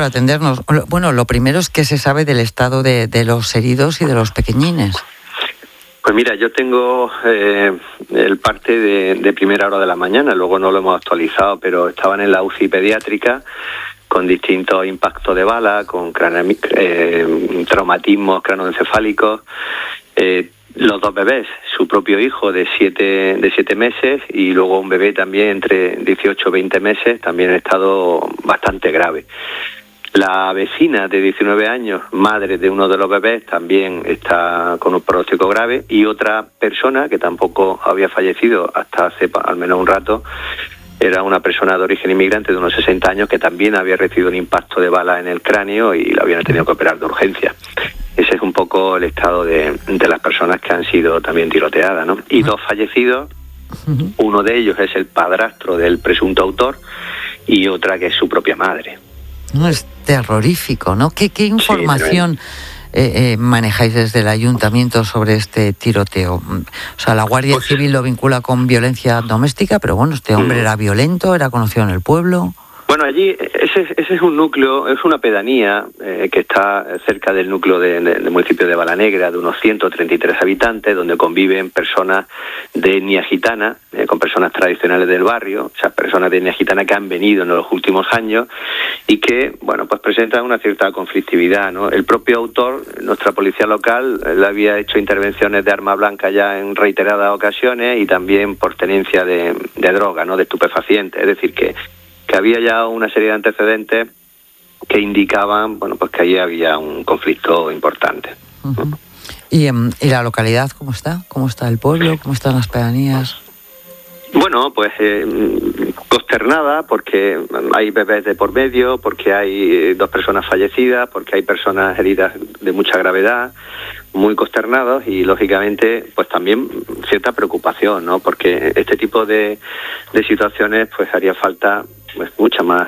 por atendernos. Bueno, lo primero es que se sabe del estado de los heridos y de los pequeñines. Pues mira, yo tengo el parte de primera hora de la mañana, luego no lo hemos actualizado, pero estaban en la UCI pediátrica con distintos impactos de bala, con traumatismos cranoencefálicos. Los dos bebés, su propio hijo de 7 meses y luego un bebé también entre 18 y 20 meses, también en estado bastante grave. La vecina de 19 años, madre de uno de los bebés, también está con un pronóstico grave, y otra persona que tampoco había fallecido hasta hace al menos un rato, era una persona de origen inmigrante de unos 60 años que también había recibido un impacto de bala en el cráneo y la habían tenido que operar de urgencia. Ese es un poco el estado de las personas que han sido también tiroteadas, ¿no? Y 2 fallecidos, uno de ellos es el padrastro del presunto autor y otra que es su propia madre. No, es terrorífico, ¿no? ¿Qué información manejáis desde el ayuntamiento sobre este tiroteo? O sea, la Guardia Civil lo vincula con violencia doméstica, pero bueno, este hombre era violento, era conocido en el pueblo. Bueno, allí ese es un núcleo, es una pedanía que está cerca del núcleo del municipio de Balanegra, de unos 133 habitantes, donde conviven personas de etnia gitana, con personas tradicionales del barrio, o sea, personas de etnia gitana que han venido en los últimos años y que, bueno, pues presentan una cierta conflictividad, ¿no? El propio autor, nuestra policía local, le había hecho intervenciones de arma blanca ya en reiteradas ocasiones y también por tenencia de droga, ¿no? De estupefacientes, es decir, que había ya una serie de antecedentes que indicaban, bueno, pues que allí había un conflicto importante. Uh-huh. ¿Y la localidad cómo está? ¿Cómo está el pueblo? ¿Cómo están las pedanías? Bueno, pues consternada porque hay bebés de por medio, porque hay 2 personas fallecidas, porque hay personas heridas de mucha gravedad, muy consternados y lógicamente pues también cierta preocupación, ¿no? Porque este tipo de situaciones pues haría falta pues mucha más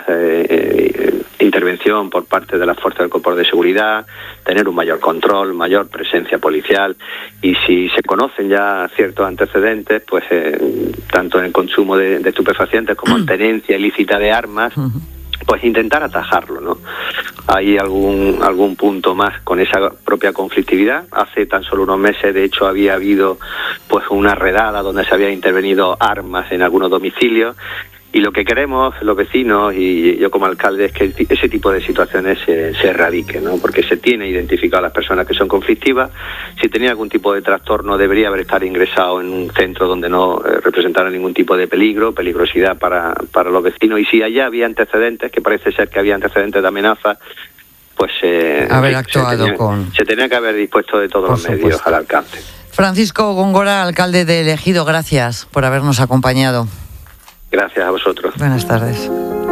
intervención por parte de las fuerzas del cuerpo de seguridad, tener un mayor control, mayor presencia policial, y si se conocen ya ciertos antecedentes, pues tanto en el consumo de estupefacientes como en tenencia ilícita de armas, pues intentar atajarlo, ¿no? Hay algún punto más con esa propia conflictividad. Hace tan solo unos meses, de hecho, había habido pues una redada donde se habían intervenido armas en algunos domicilios. Y lo que queremos los vecinos y yo como alcalde es que ese tipo de situaciones se erradiquen, ¿no? Porque se tiene identificado a las personas que son conflictivas. Si tenía algún tipo de trastorno debería estar ingresado en un centro donde no representara ningún tipo de peligrosidad para los vecinos. Y si allá había antecedentes, que parece ser que había antecedentes de amenaza, pues se tenía que haber dispuesto de todos los medios al alcance. Francisco Góngora, alcalde de El Ejido, gracias por habernos acompañado. Gracias a vosotros. Buenas tardes.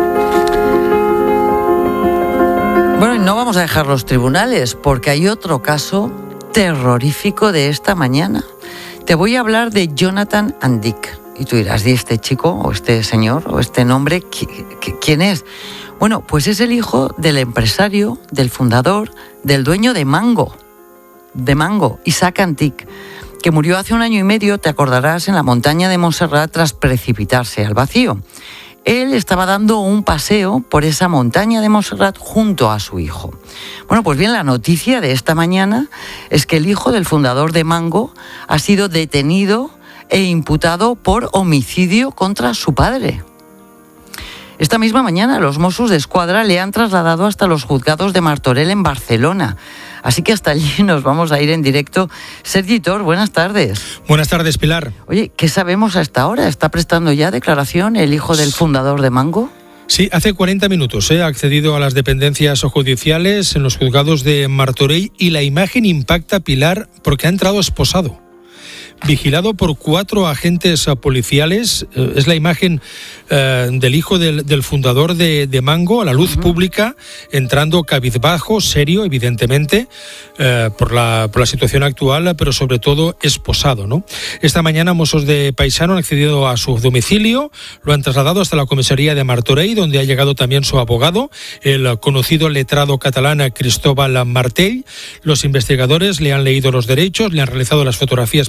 Bueno, y no vamos a dejar los tribunales porque hay otro caso terrorífico de esta mañana. Te voy a hablar de Jonathan Andic. Y tú dirás, ¿y este chico o este señor o este nombre quién es? Bueno, pues es el hijo del empresario, del fundador, del dueño de Mango, Isaac Andic, que murió hace 1 año y medio, te acordarás, en la montaña de Montserrat tras precipitarse al vacío. Él estaba dando un paseo por esa montaña de Montserrat junto a su hijo. Bueno, pues bien, la noticia de esta mañana es que el hijo del fundador de Mango ha sido detenido e imputado por homicidio contra su padre. Esta misma mañana los Mossos d'Esquadra le han trasladado hasta los juzgados de Martorell en Barcelona. Así que hasta allí nos vamos a ir en directo. Sergi Tor, buenas tardes. Buenas tardes, Pilar. Oye, ¿qué sabemos hasta ahora? ¿Está prestando ya declaración el hijo del fundador de Mango? Sí, hace 40 minutos ha accedido a las dependencias judiciales en los juzgados de Martorell y la imagen impacta, Pilar, porque ha entrado esposado. Vigilado por 4 agentes policiales. Es la imagen del hijo del fundador de Mango a la luz pública, entrando cabizbajo, serio, evidentemente, por la situación actual, pero sobre todo esposado, ¿no? Esta mañana Mossos de Paisano han accedido a su domicilio, lo han trasladado hasta la comisaría de Martorell, donde ha llegado también su abogado, el conocido letrado catalán Cristóbal Martell. Los investigadores le han leído los derechos, le han realizado las fotografías pertinentes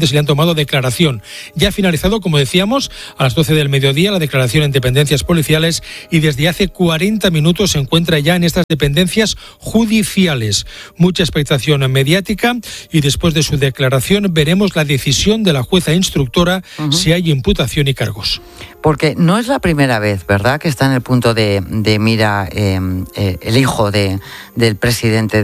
entonces le han tomado declaración. Ya ha finalizado, como decíamos, a las 12 del mediodía la declaración en dependencias policiales y desde hace 40 minutos se encuentra ya en estas dependencias judiciales. Mucha expectación mediática y después de su declaración veremos la decisión de la jueza instructora si hay imputación y cargos. Porque no es la primera vez, ¿verdad?, que está en el punto de mira el hijo del presidente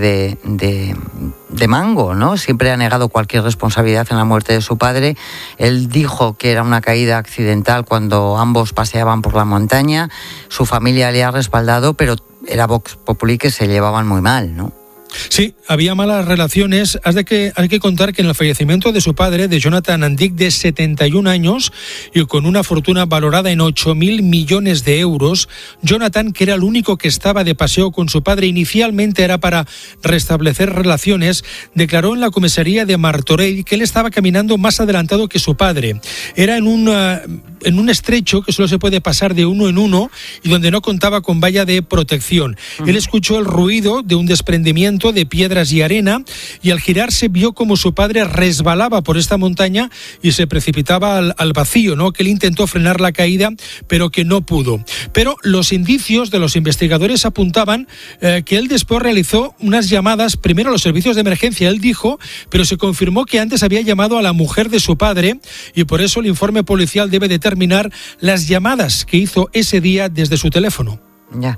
de Mango, ¿no? Siempre ha negado cualquier responsabilidad en la muerte de su padre. Él dijo que era una caída accidental cuando ambos paseaban por la montaña. Su familia le ha respaldado, pero era Vox Populi que se llevaban muy mal, ¿no? Sí, había malas relaciones. Hay que contar que en el fallecimiento de su padre, de Jonathan Andic, de 71 años y con una fortuna valorada en 8.000 millones de euros, Jonathan, que era el único que estaba de paseo con su padre, inicialmente era para restablecer relaciones, declaró en la comisaría de Martorell que él estaba caminando más adelantado que su padre. Era en un estrecho que solo se puede pasar de uno en uno y donde no contaba con valla de protección. Él escuchó el ruido de un desprendimiento de piedras y arena y al girarse vio como su padre resbalaba por esta montaña y se precipitaba al vacío, ¿no? Que él intentó frenar la caída pero que no pudo. Pero los indicios de los investigadores apuntaban que él después realizó unas llamadas primero a los servicios de emergencia, él dijo, pero se confirmó que antes había llamado a la mujer de su padre y por eso el informe policial debe determinar las llamadas que hizo ese día desde su teléfono. Ya.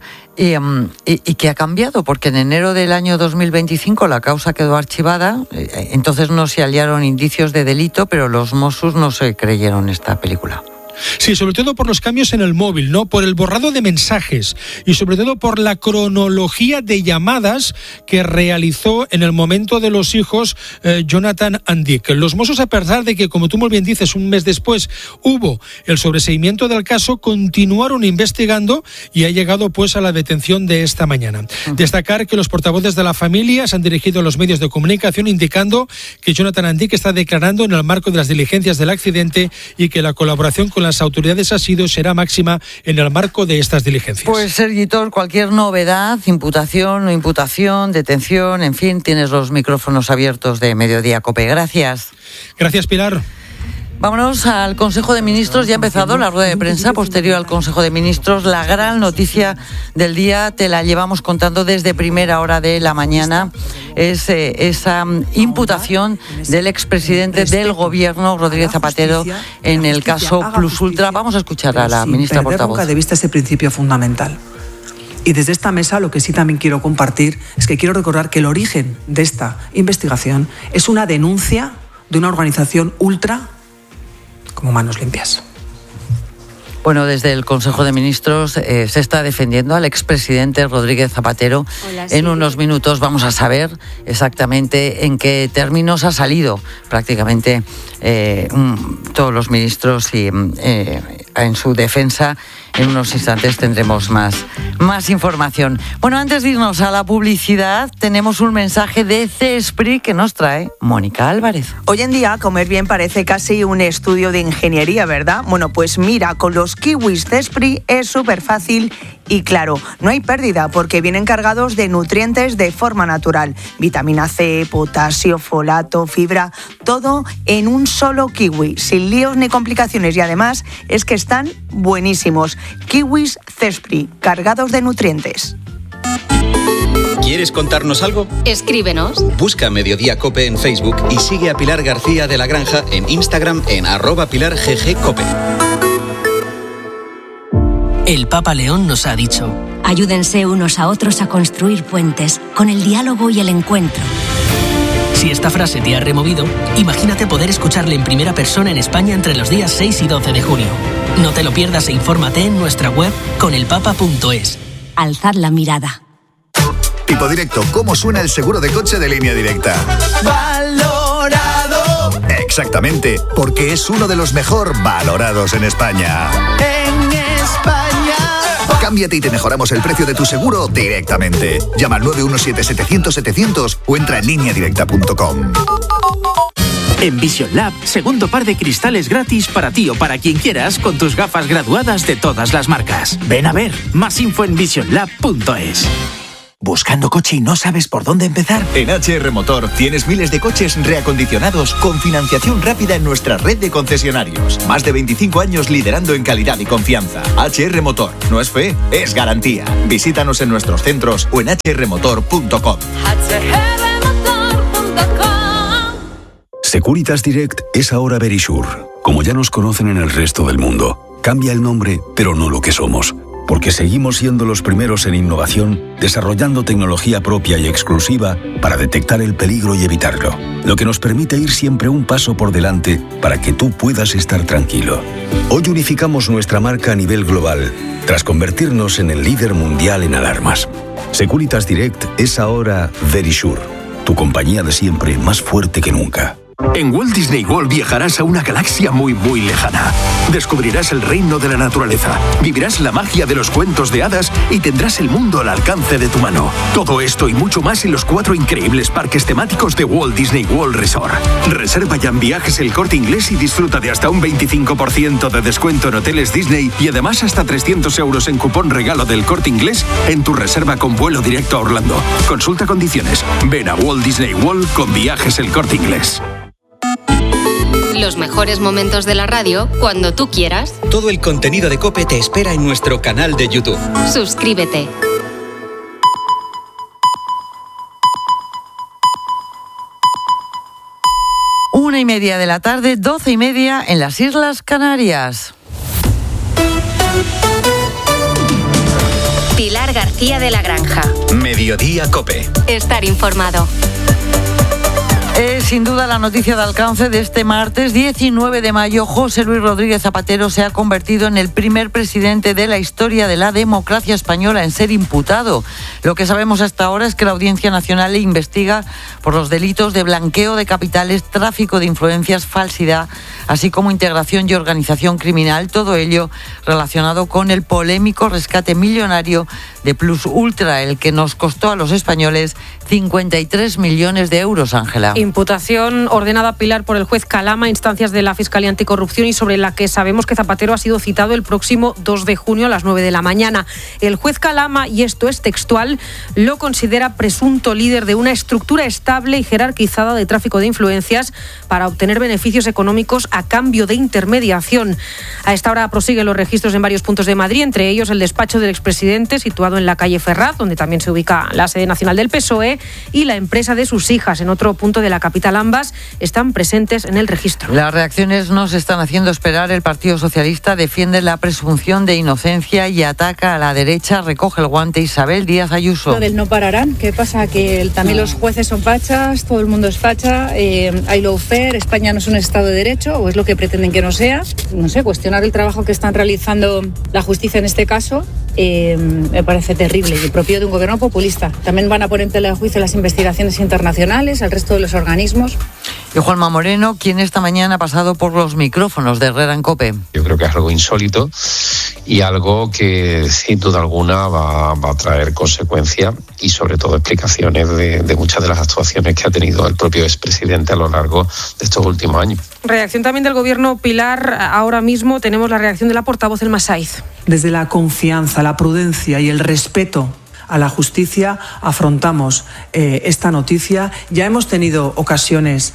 ¿Y qué ha cambiado? Porque en enero del año 2025 la causa quedó archivada, entonces no se hallaron indicios de delito, pero los Mossos no se creyeron esta película. Sí, sobre todo por los cambios en el móvil, ¿no? Por el borrado de mensajes y sobre todo por la cronología de llamadas que realizó en el momento de los hijos Jonathan Andic. Los Mossos, a pesar de que, como tú muy bien dices, un mes después hubo el sobreseimiento del caso, continuaron investigando y ha llegado pues a la detención de esta mañana. Destacar que los portavoces de la familia se han dirigido a los medios de comunicación indicando que Jonathan Andic está declarando en el marco de las diligencias del accidente y que la colaboración con las autoridades ha sido será máxima en el marco de estas diligencias. Pues Sergitor, cualquier novedad, imputación, no imputación, detención, en fin, tienes los micrófonos abiertos de Mediodía COPE. Gracias. Gracias, Pilar. Vámonos al Consejo de Ministros. Ya ha empezado la rueda de prensa posterior al Consejo de Ministros. La gran noticia del día te la llevamos contando desde primera hora de la mañana. Es esa imputación del expresidente del Gobierno, Rodríguez Zapatero, en el caso Plus Ultra. Vamos a escuchar a la ministra portavoz. Nunca de vista ese principio fundamental. Y desde esta mesa lo que sí también quiero compartir es que quiero recordar que el origen de esta investigación es una denuncia de una organización ultra como Manos Limpias. Bueno, desde el Consejo de Ministros se está defendiendo al expresidente Rodríguez Zapatero. Hola, sí. En unos minutos vamos a saber exactamente en qué términos ha salido prácticamente todos los ministros y en su defensa. En unos instantes tendremos más información. Bueno, antes de irnos a la publicidad, tenemos un mensaje de CESPRI que nos trae Mónica Álvarez. Hoy en día, comer bien parece casi un estudio de ingeniería, ¿verdad? Bueno, pues mira, con los kiwis CESPRI es súper fácil y claro, no hay pérdida porque vienen cargados de nutrientes de forma natural. Vitamina C, potasio, folato, fibra, todo en un solo kiwi, sin líos ni complicaciones y además es que están buenísimos. Kiwis CESPRI, cargados de nutrientes. ¿Quieres contarnos algo? Escríbenos. Busca Mediodía COPE en Facebook y sigue a Pilar García de la Granja en Instagram en @PilarGGCope. El Papa León nos ha dicho: ayúdense unos a otros a construir puentes con el diálogo y el encuentro. Si esta frase te ha removido, imagínate poder escucharle en primera persona en España entre los días 6 y 12 de junio. No te lo pierdas e infórmate en nuestra web conelpapa.es. Alzad la mirada. Tipo Directo, ¿cómo suena el seguro de coche de Línea Directa? ¡Valorado! Exactamente, porque es uno de los mejor valorados en España. En España. Cámbiate y te mejoramos el precio de tu seguro directamente. Llama al 917-700-700 o entra en lineadirecta.com. En Vision Lab, segundo par de cristales gratis para ti o para quien quieras con tus gafas graduadas de todas las marcas. Ven a ver, más info en visionlab.es. ¿Buscando coche y no sabes por dónde empezar? En HR Motor tienes miles de coches reacondicionados con financiación rápida en nuestra red de concesionarios. Más de 25 años liderando en calidad y confianza. HR Motor. No es fe, es garantía. Visítanos en nuestros centros o en hrmotor.com. Securitas Direct es ahora Verisure, como ya nos conocen en el resto del mundo. Cambia el nombre, pero no lo que somos. Porque seguimos siendo los primeros en innovación, desarrollando tecnología propia y exclusiva para detectar el peligro y evitarlo. Lo que nos permite ir siempre un paso por delante para que tú puedas estar tranquilo. Hoy unificamos nuestra marca a nivel global, tras convertirnos en el líder mundial en alarmas. Securitas Direct es ahora Verisure, tu compañía de siempre más fuerte que nunca. En Walt Disney World viajarás a una galaxia muy lejana. Descubrirás el reino de la naturaleza, vivirás la magia de los cuentos de hadas y tendrás el mundo al alcance de tu mano. Todo esto y mucho más en los 4 increíbles parques temáticos de Walt Disney World Resort. Reserva ya en Viajes El Corte Inglés y disfruta de hasta un 25% de descuento en hoteles Disney y además hasta 300 euros en cupón regalo del Corte Inglés en tu reserva con vuelo directo a Orlando. Consulta condiciones. Ven a Walt Disney World con Viajes El Corte Inglés. Los mejores momentos de la radio cuando tú quieras. Todo el contenido de COPE te espera en nuestro canal de YouTube. Suscríbete. Una y media de la tarde, 12:30 en las Islas Canarias. Pilar García de la Granja. Mediodía COPE. Estar informado. Es sin duda la noticia de alcance de este martes 19 de mayo. José Luis Rodríguez Zapatero se ha convertido en el primer presidente de la historia de la democracia española en ser imputado. Lo que sabemos hasta ahora es que la Audiencia Nacional le investiga por los delitos de blanqueo de capitales, tráfico de influencias, falsidad, así como integración y organización criminal. Todo ello relacionado con el polémico rescate millonario de Plus Ultra, el que nos costó a los españoles 53 millones de euros, Ángela. Imputación ordenada, Pilar, por el juez Calama, instancias de la Fiscalía Anticorrupción y sobre la que sabemos que Zapatero ha sido citado el próximo 2 de junio a las 9 de la mañana. El juez Calama, y esto es textual, lo considera presunto líder de una estructura estable y jerarquizada de tráfico de influencias para obtener beneficios económicos a cambio de intermediación. A esta hora prosiguen los registros en varios puntos de Madrid, entre ellos el despacho del expresidente, situado en la calle Ferraz, donde también se ubica la sede nacional del PSOE, y la empresa de sus hijas, en otro punto de la capital. Ambas están presentes en el registro. Las reacciones no se están haciendo esperar. El Partido Socialista defiende la presunción de inocencia y ataca a la derecha. Recoge el guante Isabel Díaz Ayuso. Lo del no pararán. ¿Qué pasa? Que también los jueces son fachas, todo el mundo es facha, hay lawfare, España no es un Estado de Derecho, o es lo que pretenden que no sea. No sé, cuestionar el trabajo que están realizando la justicia en este caso me parece terrible y propio de un gobierno populista. También van a poner en tela de juicio las investigaciones internacionales, al resto de los organismos. Y Juanma Moreno, quien esta mañana ha pasado por los micrófonos de Herrera en COPE. Yo creo que es algo insólito y algo que sin duda alguna va a traer consecuencias y sobre todo explicaciones de muchas de las actuaciones que ha tenido el propio expresidente a lo largo de estos últimos años. Reacción también del gobierno, Pilar. Ahora mismo tenemos la reacción de la portavoz Elma Saiz. Desde la confianza, la prudencia y el respeto a la justicia afrontamos esta noticia. Ya hemos tenido ocasiones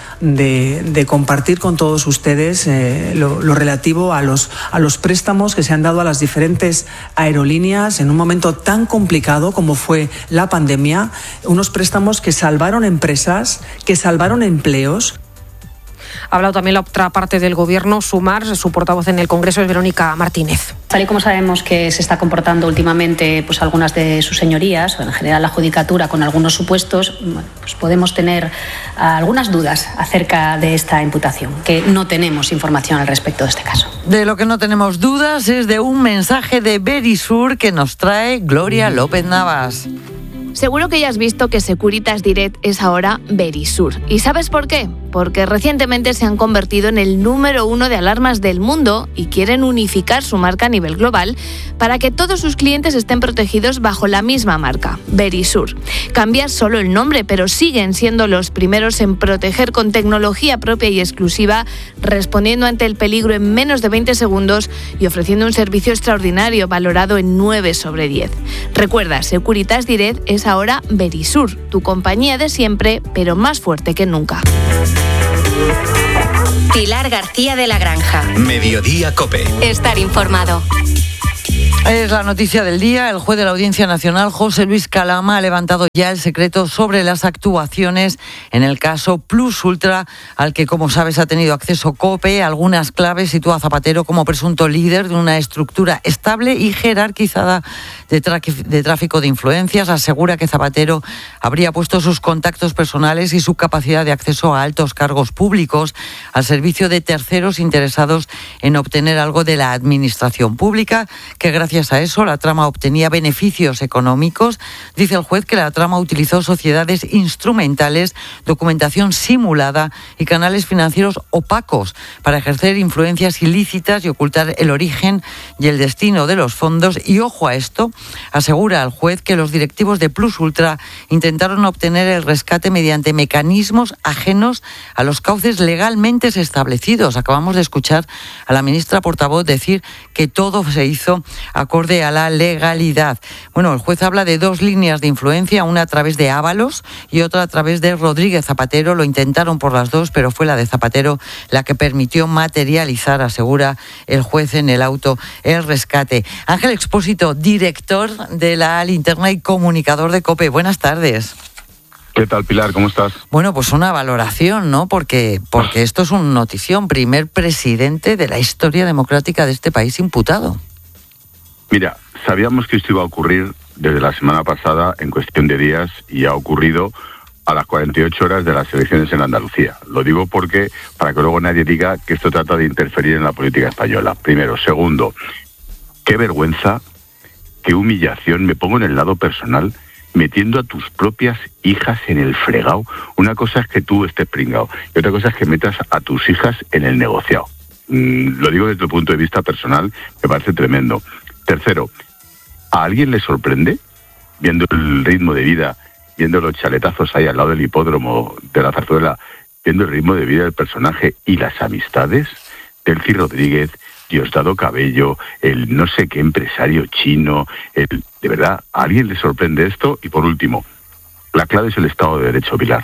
de compartir con todos ustedes lo relativo a los préstamos que se han dado a las diferentes aerolíneas en un momento tan complicado como fue la pandemia, unos préstamos que salvaron empresas, que salvaron empleos. Ha hablado también la otra parte del gobierno, Sumar. Su portavoz en el Congreso es Verónica Martínez. Tal y como sabemos que se está comportando últimamente pues algunas de sus señorías, o en general la judicatura, con algunos supuestos, pues podemos tener algunas dudas acerca de esta imputación, que no tenemos información al respecto de este caso. De lo que no tenemos dudas es de un mensaje de Verisure que nos trae Gloria López Navas. Seguro que ya has visto que Securitas Direct es ahora Verisure. ¿Y sabes por qué? porque recientemente se han convertido en el número 1 de alarmas del mundo y quieren unificar su marca a nivel global para que todos sus clientes estén protegidos bajo la misma marca, Verisur. Cambia solo el nombre, pero siguen siendo los primeros en proteger con tecnología propia y exclusiva, respondiendo ante el peligro en menos de 20 segundos y ofreciendo un servicio extraordinario valorado en 9 sobre 10. Recuerda, Securitas Direct es ahora Verisur, tu compañía de siempre, pero más fuerte que nunca. Pilar García de la Granja. Mediodía COPE. Estar informado. Es la noticia del día. El juez de la Audiencia Nacional, José Luis Calama, ha levantado ya el secreto sobre las actuaciones en el caso Plus Ultra, al que, como sabes, ha tenido acceso COPE. Algunas claves sitúa a Zapatero como presunto líder de una estructura estable y jerarquizada de tráfico de influencias. Asegura que Zapatero habría puesto sus contactos personales y su capacidad de acceso a altos cargos públicos al servicio de terceros interesados en obtener algo de la administración pública, que gracias a eso la trama obtenía beneficios económicos. Dice el juez que la trama utilizó sociedades instrumentales, documentación simulada y canales financieros opacos para ejercer influencias ilícitas y ocultar el origen y el destino de los fondos. Y ojo a esto, asegura el juez que los directivos de Plus Ultra intentaron obtener el rescate mediante mecanismos ajenos a los cauces legalmente establecidos. Acabamos de escuchar a la ministra portavoz decir que todo se hizo acorde a la legalidad. Bueno, el juez habla de 2 líneas de influencia, una a través de Ábalos y otra a través de Rodríguez Zapatero. Lo intentaron por las dos, pero fue la de Zapatero la que permitió materializar, asegura el juez en el auto, el rescate. Ángel Expósito, director de La Linterna y comunicador de COPE. Buenas tardes. ¿Qué tal, Pilar? ¿Cómo estás? Bueno, pues una valoración, ¿no? Porque esto es una notición. Primer presidente de la historia democrática de este país imputado. Mira, sabíamos que esto iba a ocurrir desde la semana pasada en cuestión de días y ha ocurrido a las 48 horas de las elecciones en Andalucía. Lo digo porque para que luego nadie diga que esto trata de interferir en la política española. Primero. Segundo, qué vergüenza, qué humillación, me pongo en el lado personal, metiendo a tus propias hijas en el fregado. Una cosa es que tú estés pringao y otra cosa es que metas a tus hijas en el negociado. Lo digo desde el punto de vista personal, me parece tremendo. Tercero, ¿a alguien le sorprende, viendo el ritmo de vida, viendo los chaletazos ahí al lado del hipódromo de la Zarzuela, viendo el ritmo de vida del personaje y las amistades? Delcy Rodríguez, Diosdado Cabello, el no sé qué empresario chino, de verdad, ¿a alguien le sorprende esto? Y por último, la clave es el Estado de Derecho, Pilar.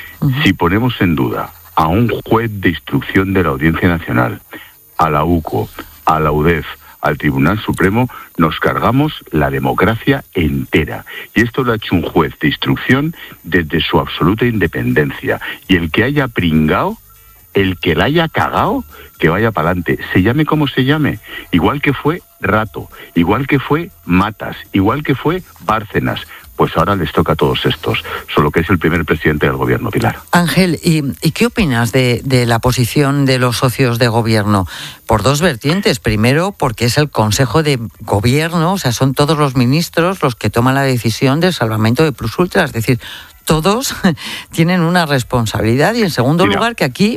Si ponemos en duda a un juez de instrucción de la Audiencia Nacional, a la UCO, a la UDEF, al Tribunal Supremo, nos cargamos la democracia entera. Y esto lo ha hecho un juez de instrucción desde su absoluta independencia. Y el que haya pringao, el que la haya cagao, que vaya para adelante, se llame como se llame. Igual que fue Rato, igual que fue Matas, igual que fue Bárcenas. Pues ahora les toca a todos estos, solo que es el primer presidente del gobierno, Pilar. Ángel, ¿y qué opinas de la posición de los socios de gobierno? Por 2 vertientes. Primero, porque es el Consejo de Gobierno, o sea, son todos los ministros los que toman la decisión del salvamento de Plus Ultra, es decir, todos tienen una responsabilidad. Y en segundo lugar, que aquí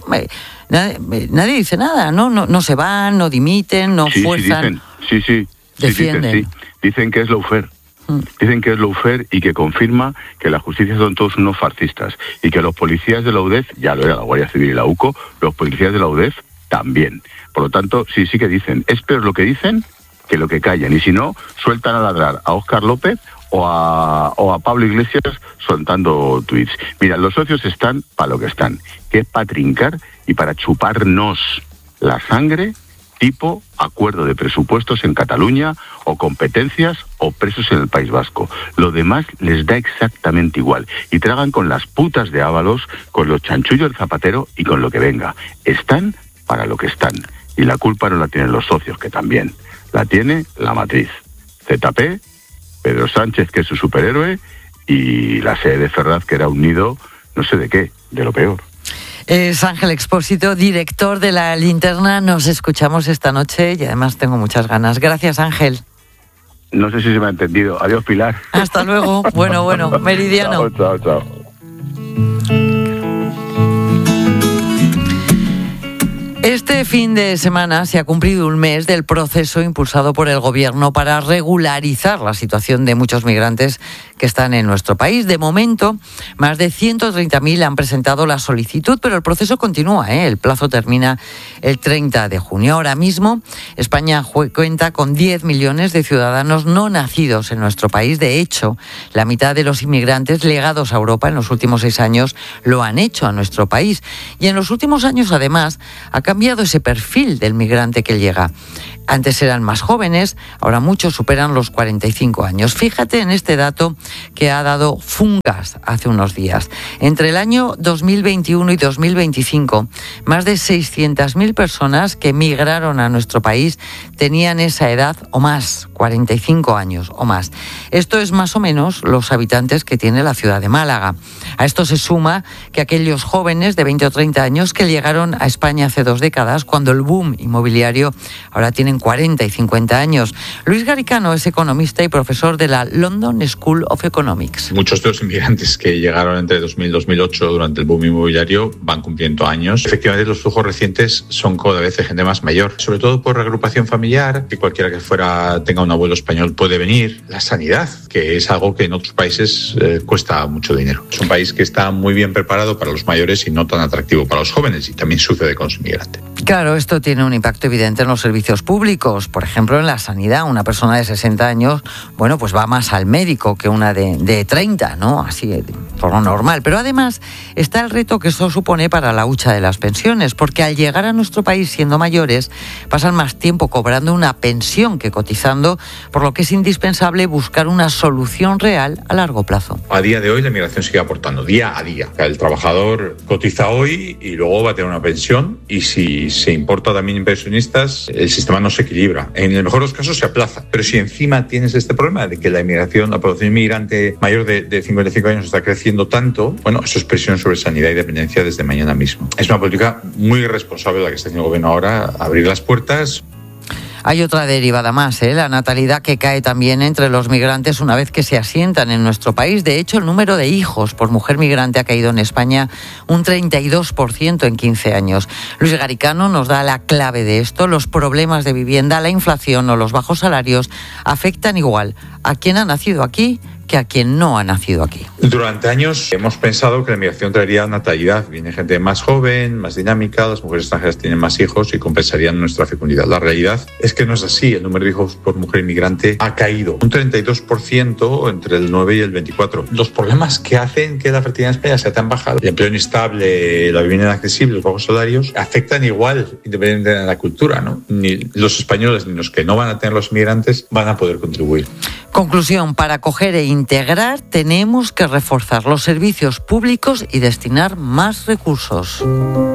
nadie dice nada, no se van, no dimiten, no fuerzan. Sí, defienden. Dicen que es lawfare. Dicen que es lawfare y que confirma que la justicia son todos unos fascistas y que los policías de la UDEF, ya lo era la Guardia Civil y la UCO, los policías de la UDEF también. Por lo tanto, sí que dicen. Es peor lo que dicen que lo que callan. Y si no, sueltan a ladrar a Óscar López o a Pablo Iglesias soltando tuits. Mira, los socios están para lo que están, que es para trincar y para chuparnos la sangre, tipo acuerdo de presupuestos en Cataluña o competencias o presos en el País Vasco. Lo demás les da exactamente igual y tragan con las putas de Ábalos, con los chanchullos del Zapatero y con lo que venga. Están para lo que están y la culpa no la tienen los socios, que también la tiene la matriz. ZP, Pedro Sánchez, que es su superhéroe, y la sede de Ferraz, que era un nido, no sé de qué, de lo peor. Es Ángel Expósito, director de La Linterna. Nos escuchamos esta noche y además tengo muchas ganas. Gracias, Ángel. No sé si se me ha entendido. Adiós, Pilar. Hasta luego. Bueno, meridiano. Chao. Este fin de semana se ha cumplido un mes del proceso impulsado por el Gobierno para regularizar la situación de muchos migrantes que están en nuestro país. De momento, más de 130.000 han presentado la solicitud, pero el proceso continúa, ¿eh? El plazo termina el 30 de junio. Ahora mismo, España cuenta con 10 millones de ciudadanos no nacidos en nuestro país. De hecho, la mitad de los inmigrantes llegados a Europa en los últimos 6 años lo han hecho a nuestro país. Y en los últimos años, además, ha cambiado ese perfil del migrante que llega. Antes eran más jóvenes, ahora muchos superan los 45 años. Fíjate en este dato que ha dado Fungas hace unos días. Entre el año 2021 y 2025, más de 600.000 personas que migraron a nuestro país tenían esa edad o más, 45 años o más. Esto es más o menos los habitantes que tiene la ciudad de Málaga. A esto se suma que aquellos jóvenes de 20 o 30 años que llegaron a España hace 2 décadas, cuando el boom inmobiliario, ahora tienen 40 y 50 años. Luis Garicano es economista y profesor de la London School of Economics. Muchos de los inmigrantes que llegaron entre 2000 y 2008 durante el boom inmobiliario van cumpliendo años. Efectivamente, los flujos recientes son cada vez de gente más mayor, sobre todo por reagrupación familiar, que cualquiera que tenga un abuelo español puede venir. La sanidad, que es algo que en otros países cuesta mucho dinero. Es un país que está muy bien preparado para los mayores y no tan atractivo para los jóvenes, y también sucede con los inmigrantes. Claro, esto tiene un impacto evidente en los servicios públicos. Por ejemplo, en la sanidad, una persona de 60 años, bueno, pues va más al médico que una de 30, ¿no? Así, por lo normal. Pero además está el reto que eso supone para la hucha de las pensiones, porque al llegar a nuestro país siendo mayores, pasan más tiempo cobrando una pensión que cotizando, por lo que es indispensable buscar una solución real a largo plazo. A día de hoy la inmigración sigue aportando día a día. El trabajador cotiza hoy y luego va a tener una pensión, y si se importa también inversionistas, el sistema no se equilibra. En el mejor de los casos se aplaza. Pero si encima tienes este problema de que la población inmigrante mayor de 55 años está creciendo tanto, bueno, eso es presión sobre sanidad y dependencia desde mañana mismo. Es una política muy irresponsable la que está haciendo el gobierno ahora, abrir las puertas. Hay otra derivada más, la natalidad, que cae también entre los migrantes una vez que se asientan en nuestro país. De hecho, el número de hijos por mujer migrante ha caído en España un 32% en 15 años. Luis Garicano nos da la clave de esto. Los problemas de vivienda, la inflación o los bajos salarios afectan igual a quien ha nacido aquí que a quien no ha nacido aquí. Durante años hemos pensado que la inmigración traería natalidad. Viene gente más joven, más dinámica, las mujeres extranjeras tienen más hijos y compensarían nuestra fecundidad. La realidad es que no es así. El número de hijos por mujer inmigrante ha caído un 32% entre el 9 y el 24. Los problemas que hacen que la fertilidad en España sea tan baja, el empleo inestable, la vivienda inaccesible, los bajos salarios, afectan igual, independientemente de la cultura, ¿no? Ni los españoles ni los que no van a tener los inmigrantes van a poder contribuir. Conclusión: para acoger e integrar tenemos que reforzar los servicios públicos y destinar más recursos.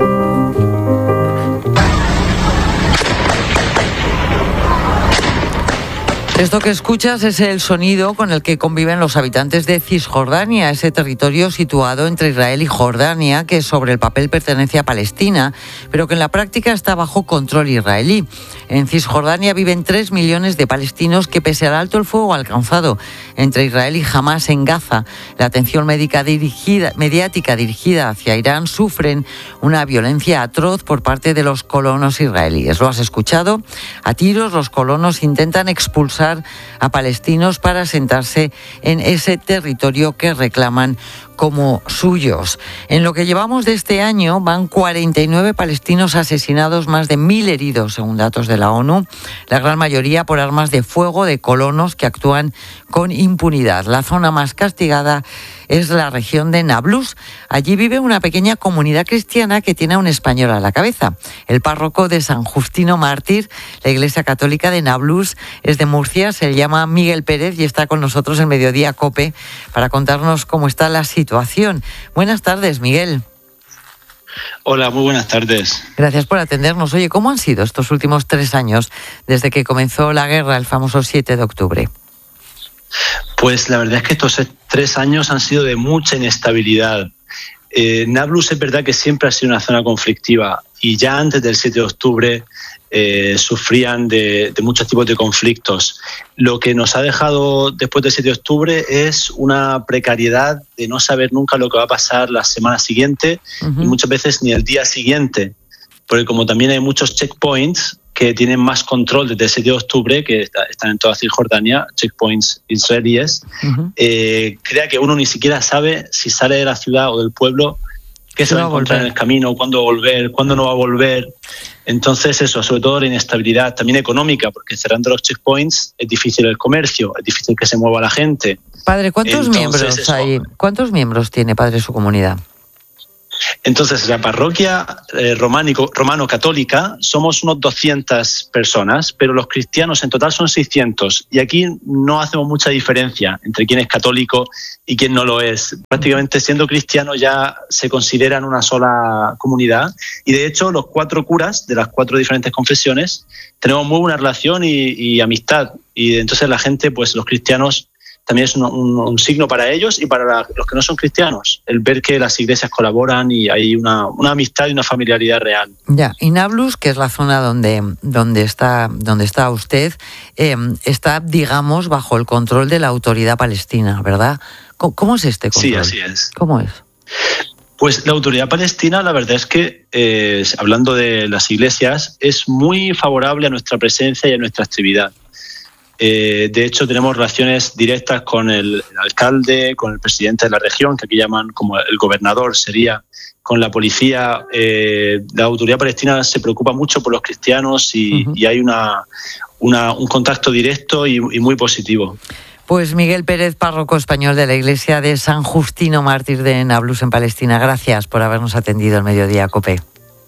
Esto que escuchas es el sonido con el que conviven los habitantes de Cisjordania, ese territorio situado entre Israel y Jordania, que sobre el papel pertenece a Palestina, pero que en la práctica está bajo control israelí. En Cisjordania viven 3 millones de palestinos que, pese al alto el fuego alcanzado entre Israel y Hamás en Gaza, la atención mediática dirigida hacia Irán, sufren una violencia atroz por parte de los colonos israelíes. ¿Lo has escuchado? A tiros los colonos intentan expulsar a palestinos para asentarse en ese territorio que reclaman como suyos. En lo que llevamos de este año van 49 palestinos asesinados, más de 1.000 heridos, según datos de la ONU, la gran mayoría por armas de fuego de colonos que actúan con impunidad. La zona más castigada es la región de Nablus. Allí vive una pequeña comunidad cristiana que tiene a un español a la cabeza. El párroco de San Justino Mártir, la Iglesia Católica de Nablus, es de Murcia, se llama Miguel Pérez y está con nosotros en Mediodía COPE para contarnos cómo está la situación. Buenas tardes, Miguel. Hola, muy buenas tardes. Gracias por atendernos. Oye, ¿cómo han sido estos últimos 3 años desde que comenzó la guerra, el famoso 7 de octubre? Pues la verdad es que estos 3 años han sido de mucha inestabilidad. Nablus es verdad que siempre ha sido una zona conflictiva y ya antes del 7 de octubre sufrían de muchos tipos de conflictos. Lo que nos ha dejado después del 7 de octubre es una precariedad de no saber nunca lo que va a pasar la semana siguiente y muchas veces ni el día siguiente. porque como también hay muchos checkpoints que tienen más control desde el 7 de octubre, que están en toda Cisjordania, checkpoints israelíes, crea que uno ni siquiera sabe si sale de la ciudad o del pueblo, qué se va a encontrar en el camino, cuándo volver, cuándo no va a volver. Entonces eso, sobre todo la inestabilidad también económica, porque cerrando los checkpoints es difícil el comercio, es difícil que se mueva la gente. Padre, ¿cuántos miembros hay? ¿Cuántos miembros tiene, padre, su comunidad? Entonces, la parroquia romano-católica somos unos 200 personas, pero los cristianos en total son 600. Y aquí no hacemos mucha diferencia entre quién es católico y quién no lo es. Prácticamente siendo cristiano ya se consideran una sola comunidad. Y de hecho, los 4 curas de las 4 diferentes confesiones tenemos muy buena relación y amistad. Y entonces la gente, pues los cristianos, también es un signo para ellos y para los que no son cristianos, el ver que las iglesias colaboran y hay una amistad y una familiaridad real. Ya, y Nablus, que es la zona donde está usted, está, digamos, bajo el control de la autoridad palestina, ¿verdad? ¿Cómo es este control? Sí, así es. ¿Cómo es? Pues la autoridad palestina, la verdad es que, hablando de las iglesias, es muy favorable a nuestra presencia y a nuestra actividad. De hecho, tenemos relaciones directas con el alcalde, con el presidente de la región, que aquí llaman como el gobernador, sería con la policía. La autoridad palestina se preocupa mucho por los cristianos y hay un contacto directo y muy positivo. Pues Miguel Pérez, párroco español de la iglesia de San Justino Mártir de Nablus en Palestina, gracias por habernos atendido el Mediodía COPE.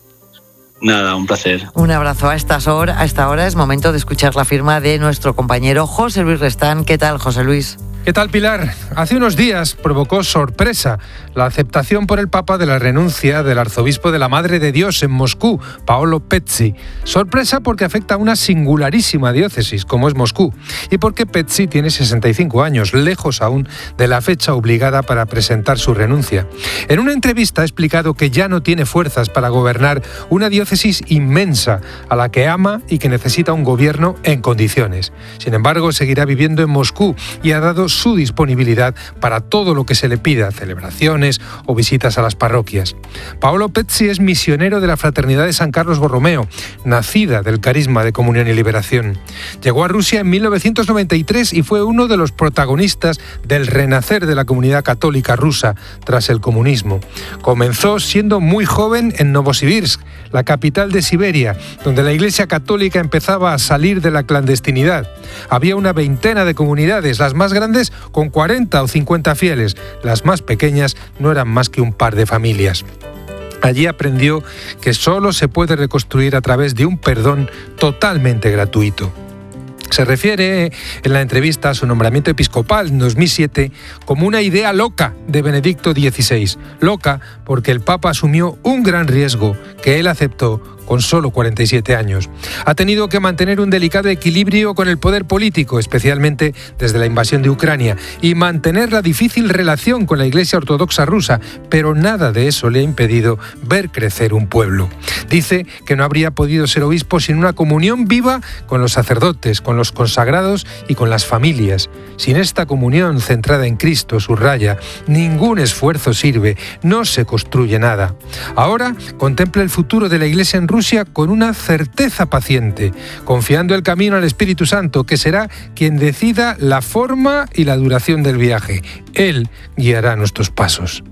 Nada, un placer. Un abrazo. A esta hora es momento de escuchar la firma de nuestro compañero José Luis Restán. ¿Qué tal, José Luis? ¿Qué tal, Pilar? Hace unos días provocó sorpresa la aceptación por el Papa de la renuncia del arzobispo de la Madre de Dios en Moscú, Paolo Pezzi. Sorpresa porque afecta a una singularísima diócesis, como es Moscú, y porque Pezzi tiene 65 años, lejos aún de la fecha obligada para presentar su renuncia. En una entrevista ha explicado que ya no tiene fuerzas para gobernar una diócesis inmensa, a la que ama y que necesita un gobierno en condiciones. Sin embargo, seguirá viviendo en Moscú y ha dado su disponibilidad para todo lo que se le pida, celebraciones o visitas a las parroquias. Paolo Pezzi es misionero de la Fraternidad de San Carlos Borromeo, nacida del carisma de Comunión y Liberación. Llegó a Rusia en 1993 y fue uno de los protagonistas del renacer de la comunidad católica rusa tras el comunismo. Comenzó siendo muy joven en Novosibirsk, la capital de Siberia, donde la Iglesia Católica empezaba a salir de la clandestinidad. Había una veintena de comunidades, las más grandes con 40 o 50 fieles, las más pequeñas no eran más que un par de familias. Allí aprendió que solo se puede reconstruir a través de un perdón totalmente gratuito. Se refiere en la entrevista a su nombramiento episcopal en 2007 como una idea loca de Benedicto XVI. Loca porque el Papa asumió un gran riesgo que él aceptó con solo 47 años. Ha tenido que mantener un delicado equilibrio con el poder político, especialmente desde la invasión de Ucrania, y mantener la difícil relación con la Iglesia Ortodoxa rusa, pero nada de eso le ha impedido ver crecer un pueblo. Dice que no habría podido ser obispo sin una comunión viva con los sacerdotes, con los consagrados y con las familias. Sin esta comunión centrada en Cristo, subraya, ningún esfuerzo sirve, no se construye nada. Ahora contempla el futuro de la Iglesia en Rusia con una certeza paciente, confiando el camino al Espíritu Santo, que será quien decida la forma y la duración del viaje. Él guiará nuestros pasos.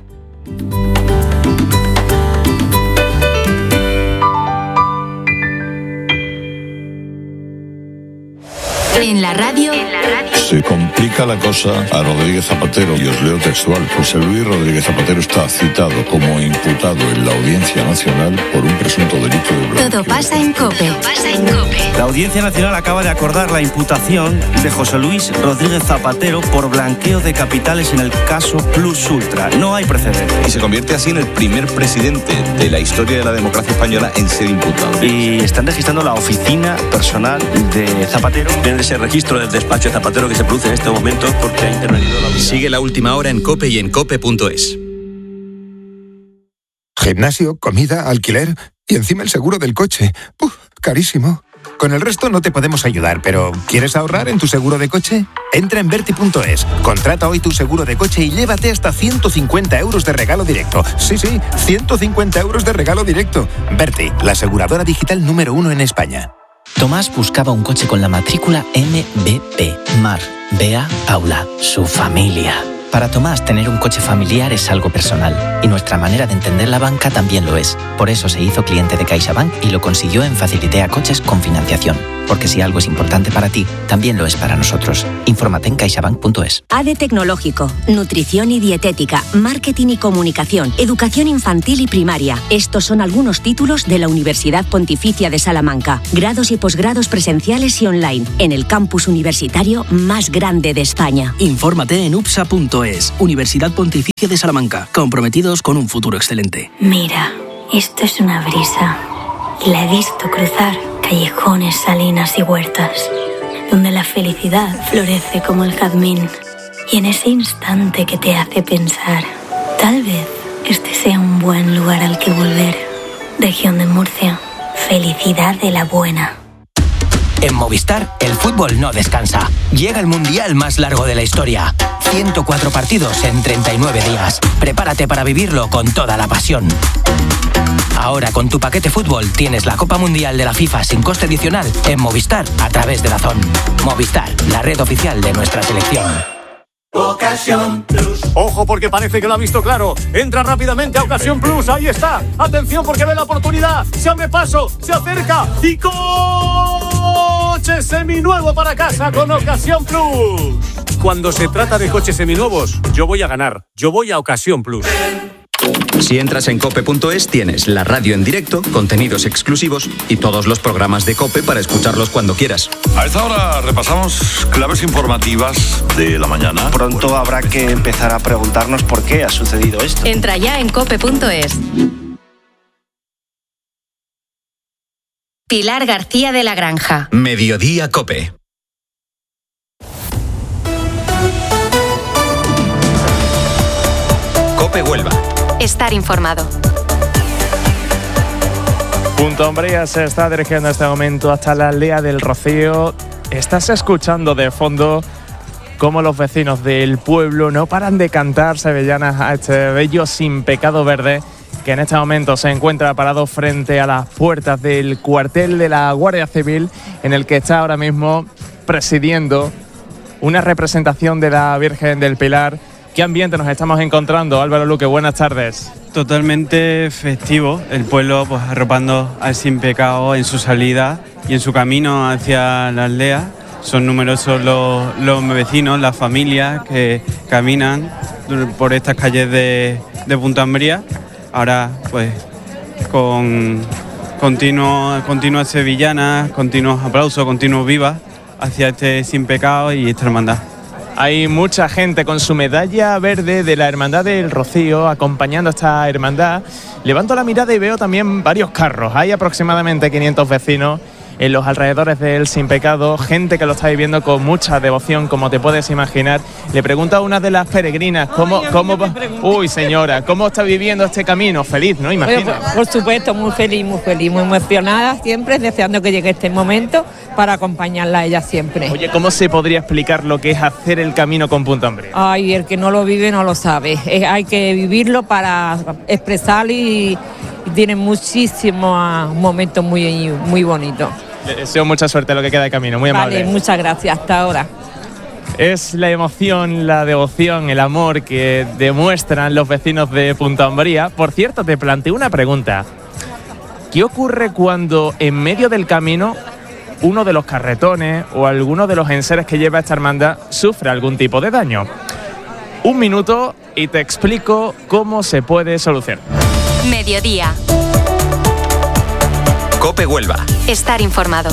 En la radio. Se complica la cosa a Rodríguez Zapatero, y os leo textual. José Luis Rodríguez Zapatero está citado como imputado en la Audiencia Nacional por un presunto delito de blanqueo. Todo pasa en COPE. La Audiencia Nacional acaba de acordar la imputación de José Luis Rodríguez Zapatero por blanqueo de capitales en el caso Plus Ultra. No hay precedentes. Y se convierte así en el primer presidente de la historia de la democracia española en ser imputado. Y están registrando la oficina personal de Zapatero. Debe de ser registro del despacho de Zapatero que se produce en este momento porque ha intervenido la unidad. Sigue La Última Hora en COPE y en COPE.es. Gimnasio, comida, alquiler y encima el seguro del coche. Carísimo. Con el resto no te podemos ayudar, pero ¿quieres ahorrar en tu seguro de coche? Entra en Verti.es, contrata hoy tu seguro de coche y llévate hasta 150 euros de regalo directo. Sí, 150 euros de regalo directo. Verti, la aseguradora digital número 1 en España. Tomás buscaba un coche con la matrícula MBP. Mar, Bea, Paula, su familia. Para Tomás, tener un coche familiar es algo personal. Y nuestra manera de entender la banca también lo es. Por eso se hizo cliente de CaixaBank y lo consiguió en Facilitea Coches con financiación. Porque si algo es importante para ti, también lo es para nosotros. Infórmate en caixabank.es. ADE Tecnológico, Nutrición y Dietética, Marketing y Comunicación, Educación Infantil y Primaria. Estos son algunos títulos de la Universidad Pontificia de Salamanca. Grados y posgrados presenciales y online, en el campus universitario más grande de España. Infórmate en upsa.es, Universidad Pontificia de Salamanca, comprometidos con un futuro excelente. Mira, esto es una brisa, y la he visto cruzar callejones, salinas y huertas, donde la felicidad florece como el jazmín. Y en ese instante que te hace pensar, tal vez este sea un buen lugar al que volver. Región de Murcia, felicidad de la buena. En Movistar, el fútbol no descansa. Llega el mundial más largo de la historia. 104 partidos en 39 días. Prepárate para vivirlo con toda la pasión. Ahora con tu paquete fútbol tienes la Copa Mundial de la FIFA sin coste adicional en Movistar a través de DAZN. Movistar, la red oficial de nuestra selección. Ocasión Plus. Ojo porque parece que lo ha visto claro. Entra rápidamente a Ocasión Plus. Ahí está. Atención porque ve la oportunidad. Se abre paso, se acerca y coche seminuevo para casa con Ocasión Plus. Cuando se trata de coches seminuevos, yo voy a ganar. Yo voy a Ocasión Plus. Si entras en cope.es tienes la radio en directo, contenidos exclusivos y todos los programas de COPE para escucharlos cuando quieras. A esta hora repasamos claves informativas de la mañana. Pronto habrá que empezar a preguntarnos por qué ha sucedido esto. Entra ya en cope.es. Pilar García de la Granja. Mediodía COPE. COPE Huelva. Estar informado. Punta Umbría se está dirigiendo en este momento hasta la aldea del Rocío. Estás escuchando de fondo cómo los vecinos del pueblo no paran de cantar sevillanas a este bello Sin Pecado Verde, que en este momento se encuentra parado frente a las puertas del cuartel de la Guardia Civil, en el que está ahora mismo presidiendo una representación de la Virgen del Pilar. ¿Qué ambiente nos estamos encontrando, Álvaro Luque? Buenas tardes. Totalmente festivo, el pueblo pues arropando al Sin Pecado en su salida y en su camino hacia la aldea. Son numerosos los vecinos, las familias que caminan por estas calles de Punta Umbría. Ahora pues con continuas sevillanas, continuos aplausos, continuos vivas hacia este Sin Pecado y esta hermandad. Hay mucha gente con su medalla verde de la Hermandad del Rocío acompañando a esta hermandad. Levanto la mirada y veo también varios carros. Hay aproximadamente 500 vecinos en los alrededores del Sin Pecado, gente que lo está viviendo con mucha devoción, como te puedes imaginar. Le pregunto a una de las peregrinas, ¿cómo está viviendo este camino? Feliz, ¿no? Imagino. Por supuesto, muy feliz, muy emocionada siempre, deseando que llegue este momento para acompañarla a ella siempre. Oye, ¿cómo se podría explicar lo que es hacer el camino con Punta Umbría? Ay, el que no lo vive no lo sabe. Hay que vivirlo para expresar y tiene muchísimos momentos muy bonitos. Le deseo mucha suerte en lo que queda de camino, muy amable. Vale, muchas gracias, hasta ahora. Es la emoción, la devoción, el amor que demuestran los vecinos de Punta Umbría. Por cierto, te planteo una pregunta. ¿Qué ocurre cuando en medio del camino uno de los carretones o alguno de los enseres que lleva esta hermandad sufre algún tipo de daño? Un minuto y te explico cómo se puede solucionar. Mediodía. COPE Huelva. Estar informado.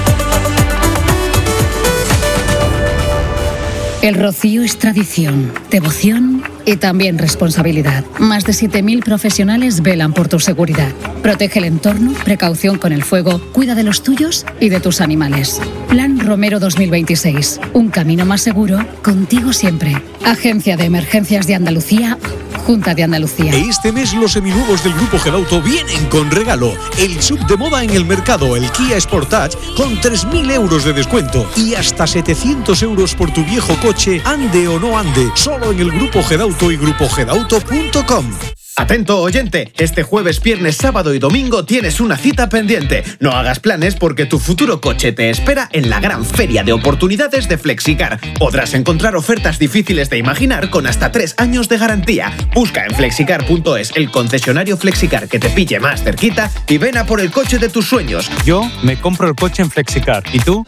El rocío es tradición, devoción y también responsabilidad. Más de 7.000 profesionales velan por tu seguridad. Protege el entorno, precaución con el fuego, cuida de los tuyos y de tus animales. Plan Romero 2026. Un camino más seguro, contigo siempre. Agencia de Emergencias de Andalucía, Junta de Andalucía. Este mes los seminuevos del Grupo Gedauto vienen con regalo. El sub de moda en el mercado, el Kia Sportage, con 3.000 euros de descuento y hasta 700 euros por tu viejo coche, ande o no ande, solo en el Grupo Gedauto y grupogedauto.com. Atento oyente, este jueves, viernes, sábado y domingo tienes una cita pendiente. No hagas planes porque tu futuro coche te espera en la gran feria de oportunidades de Flexicar. Podrás encontrar ofertas difíciles de imaginar con hasta 3 años de garantía. Busca en flexicar.es el concesionario Flexicar que te pille más cerquita y ven a por el coche de tus sueños. Yo me compro el coche en Flexicar. ¿Y tú?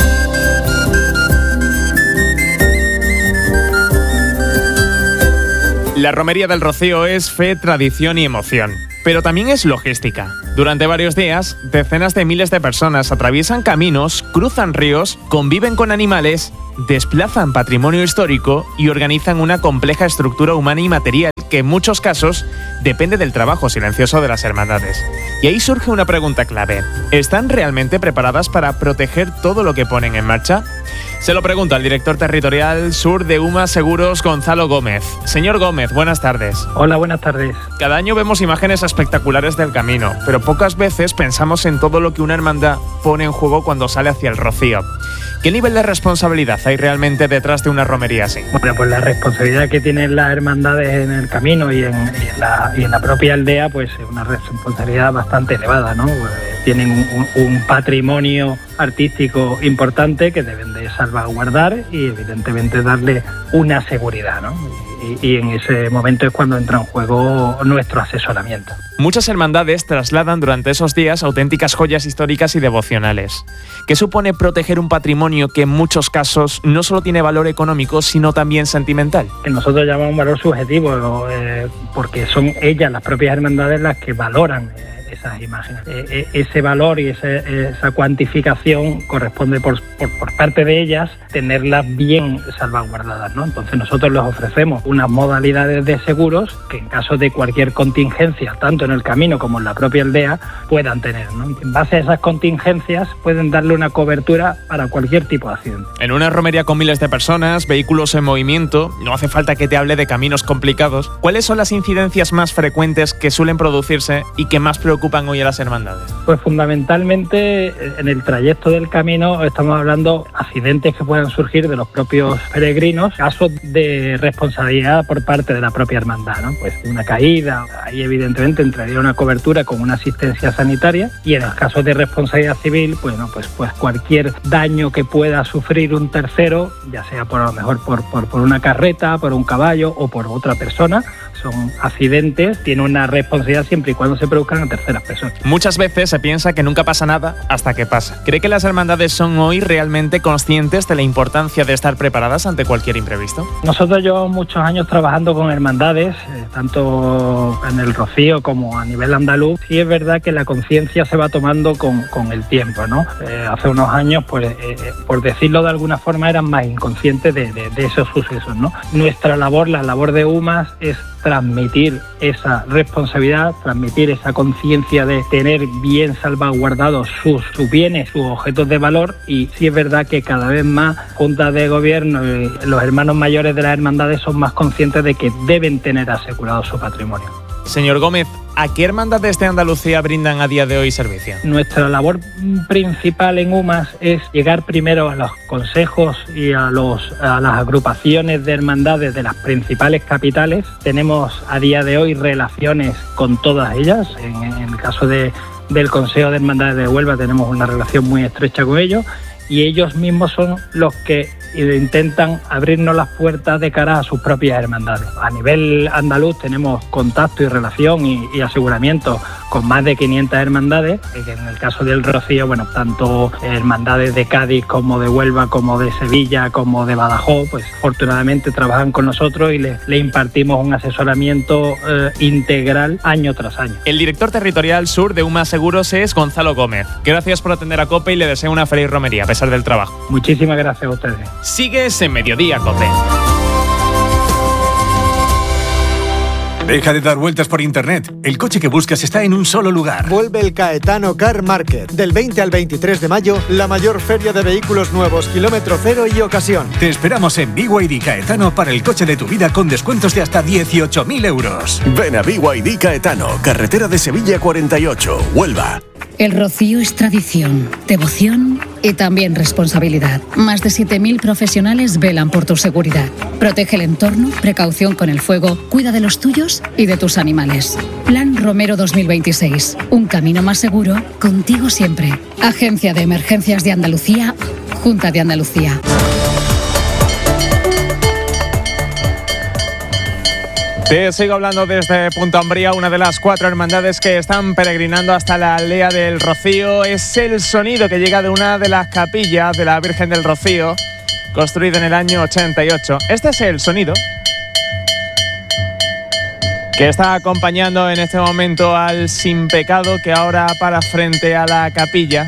La Romería del Rocío es fe, tradición y emoción, pero también es logística. Durante varios días, decenas de miles de personas atraviesan caminos, cruzan ríos, conviven con animales, desplazan patrimonio histórico y organizan una compleja estructura humana y material que en muchos casos depende del trabajo silencioso de las hermandades. Y ahí surge una pregunta clave. ¿Están realmente preparadas para proteger todo lo que ponen en marcha? Se lo pregunto al director territorial sur de UMA Seguros, Gonzalo Gómez. Señor Gómez, buenas tardes. Hola, buenas tardes. Cada año vemos imágenes espectaculares del camino, pero pocas veces pensamos en todo lo que una hermandad pone en juego cuando sale hacia el Rocío. ¿Qué nivel de responsabilidad hay realmente detrás de una romería así? Bueno, pues la responsabilidad que tienen las hermandades en el camino y en la propia aldea, pues es una responsabilidad bastante elevada, ¿no? Pues tienen un patrimonio artístico importante que deben de salvaguardar y evidentemente darle una seguridad, ¿no? Y en ese momento es cuando entra en juego nuestro asesoramiento. Muchas hermandades trasladan durante esos días auténticas joyas históricas y devocionales. ¿Qué supone proteger un patrimonio que en muchos casos no solo tiene valor económico, sino también sentimental? Que nosotros llamamos valor subjetivo, porque son ellas, las propias hermandades, las que valoran esas imágenes. Ese valor y esa cuantificación corresponde por parte de ellas tenerlas bien salvaguardadas, ¿no? Entonces nosotros les ofrecemos unas modalidades de seguros que en caso de cualquier contingencia, tanto en el camino como en la propia aldea, puedan tener, ¿no? En base a esas contingencias pueden darle una cobertura para cualquier tipo de accidente. En una romería con miles de personas, vehículos en movimiento, no hace falta que te hable de caminos complicados. ¿Cuáles son las incidencias más frecuentes que suelen producirse y que más preocupan hoy a las hermandades? Pues fundamentalmente en el trayecto del camino estamos hablando de accidentes que puedan surgir de los propios peregrinos, casos de responsabilidad por parte de la propia hermandad, ¿no? Pues una caída, ahí evidentemente entraría una cobertura con una asistencia sanitaria, y en los casos de responsabilidad civil, bueno, pues cualquier daño que pueda sufrir un tercero, ya sea por a lo mejor por una carreta, por un caballo o por otra persona, son accidentes, tiene una responsabilidad siempre y cuando se produzcan a terceras personas. Muchas veces se piensa que nunca pasa nada hasta que pasa. ¿Cree que las hermandades son hoy realmente conscientes de la importancia de estar preparadas ante cualquier imprevisto? Nosotros llevamos muchos años trabajando con hermandades, tanto en el Rocío como a nivel andaluz, y es verdad que la conciencia se va tomando con el tiempo, ¿no? Hace unos años, pues, por decirlo de alguna forma, eran más inconscientes de esos sucesos, ¿no? Nuestra labor, la labor de UMAS, es transmitir esa responsabilidad, transmitir esa conciencia de tener bien salvaguardados sus bienes, sus objetos de valor, y sí es verdad que cada vez más juntas de gobierno y los hermanos mayores de las hermandades son más conscientes de que deben tener asegurado su patrimonio. Señor Gómez, ¿a qué hermandades de Andalucía brindan a día de hoy servicio? Nuestra labor principal en UMAS es llegar primero a los consejos y a las agrupaciones de hermandades de las principales capitales. Tenemos a día de hoy relaciones con todas ellas. En el caso del Consejo de Hermandades de Huelva tenemos una relación muy estrecha con ellos, y ellos mismos son los que intentan abrirnos las puertas de cara a sus propias hermandades. A nivel andaluz tenemos contacto y relación y aseguramiento con más de 500 hermandades, que en el caso del Rocío, bueno, tanto hermandades de Cádiz como de Huelva, como de Sevilla, como de Badajoz, pues afortunadamente trabajan con nosotros y le impartimos un asesoramiento integral año tras año. El director territorial sur de UMA Seguros es Gonzalo Gómez. Gracias por atender a COPE y le deseo una feliz romería a pesar del trabajo. Muchísimas gracias a ustedes. Sigues en Mediodía COPE. Deja de dar vueltas por internet. El coche que buscas está en un solo lugar. Vuelve el Caetano Car Market. Del 20 al 23 de mayo, la mayor feria de vehículos nuevos, kilómetro cero y ocasión. Te esperamos en BYD Caetano para el coche de tu vida con descuentos de hasta 18.000 euros. Ven a BYD Caetano, carretera de Sevilla 48, Huelva. El Rocío es tradición, devoción y también responsabilidad. Más de 7.000 profesionales velan por tu seguridad. Protege el entorno, precaución con el fuego, cuida de los tuyos y de tus animales. Plan Romero 2026. Un camino más seguro, contigo siempre. Agencia de Emergencias de Andalucía, Junta de Andalucía. Te sigo hablando desde Punta Umbría, una de las 4 hermandades que están peregrinando hasta la Aldea del Rocío. Es el sonido que llega de una de las capillas de la Virgen del Rocío, construida en el año 88. Este es el sonido que está acompañando en este momento al Sin Pecado, que ahora para frente a la capilla.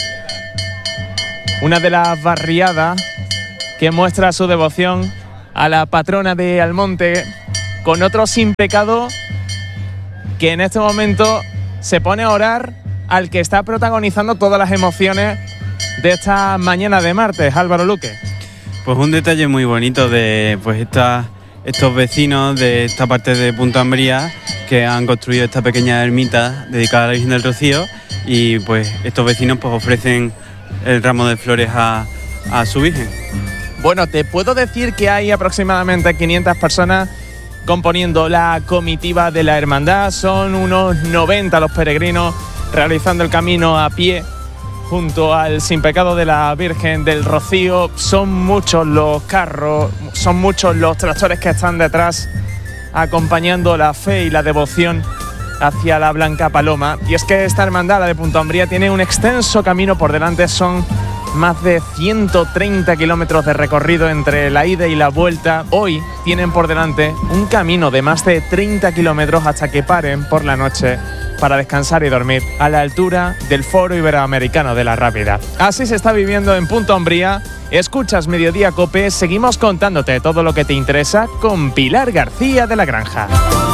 Una de las barriadas que muestra su devoción a la patrona de Almonte, con otro Sin Pecado que en este momento se pone a orar al que está protagonizando todas las emociones de esta mañana de martes, Álvaro Luque. Pues un detalle muy bonito de estos vecinos de esta parte de Punta Umbría que han construido esta pequeña ermita dedicada a la Virgen del Rocío, y pues estos vecinos pues ofrecen el ramo de flores a su Virgen. Bueno, te puedo decir que hay aproximadamente 500 personas componiendo la comitiva de la hermandad. Son unos 90 los peregrinos realizando el camino a pie junto al Sin Pecado de la Virgen del Rocío. Son muchos los carros, son muchos los tractores que están detrás acompañando la fe y la devoción hacia la Blanca Paloma. Y es que esta hermandad, la de Punta Umbría, tiene un extenso camino por delante. Son más de 130 kilómetros de recorrido entre la ida y la vuelta. Hoy tienen por delante un camino de más de 30 kilómetros hasta que paren por la noche para descansar y dormir a la altura del Foro Iberoamericano de la Rápida. Así se está viviendo en Punta Umbría. Escuchas Mediodía Cope, seguimos contándote todo lo que te interesa con Pilar García de la Granja.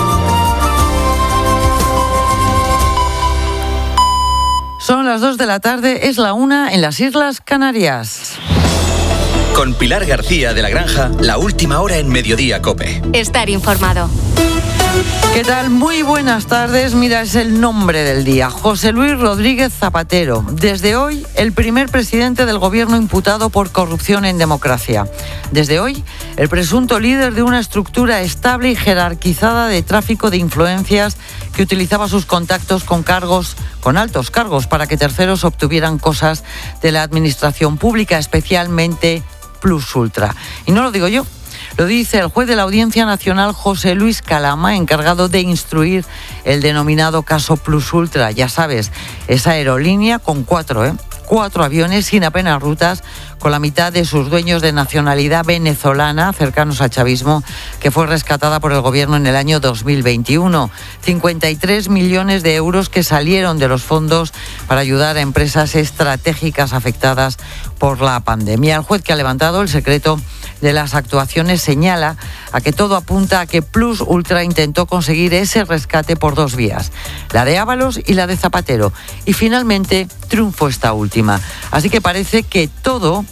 Son las 2 de la tarde, es la 1 en las Islas Canarias. Con Pilar García de la Granja, la última hora en Mediodía Cope. Estar informado. ¿Qué tal? Muy buenas tardes. Mira, es el nombre del día. José Luis Rodríguez Zapatero. Desde hoy, el primer presidente del gobierno imputado por corrupción en democracia. Desde hoy, el presunto líder de una estructura estable y jerarquizada de tráfico de influencias que utilizaba sus contactos con altos cargos para que terceros obtuvieran cosas de la administración pública, especialmente Plus Ultra. Y no lo digo yo. Lo dice el juez de la Audiencia Nacional, José Luis Calama, encargado de instruir el denominado caso Plus Ultra. Ya sabes, esa aerolínea con 4 aviones sin apenas rutas, con la mitad de sus dueños de nacionalidad venezolana, cercanos al chavismo, que fue rescatada por el gobierno en el año 2021. 53 millones de euros que salieron de los fondos para ayudar a empresas estratégicas afectadas por la pandemia. El juez, que ha levantado el secreto de las actuaciones, señala a que todo apunta a que Plus Ultra intentó conseguir ese rescate por 2 vías, la de Ábalos y la de Zapatero, y finalmente triunfó esta última. Así que parece que todo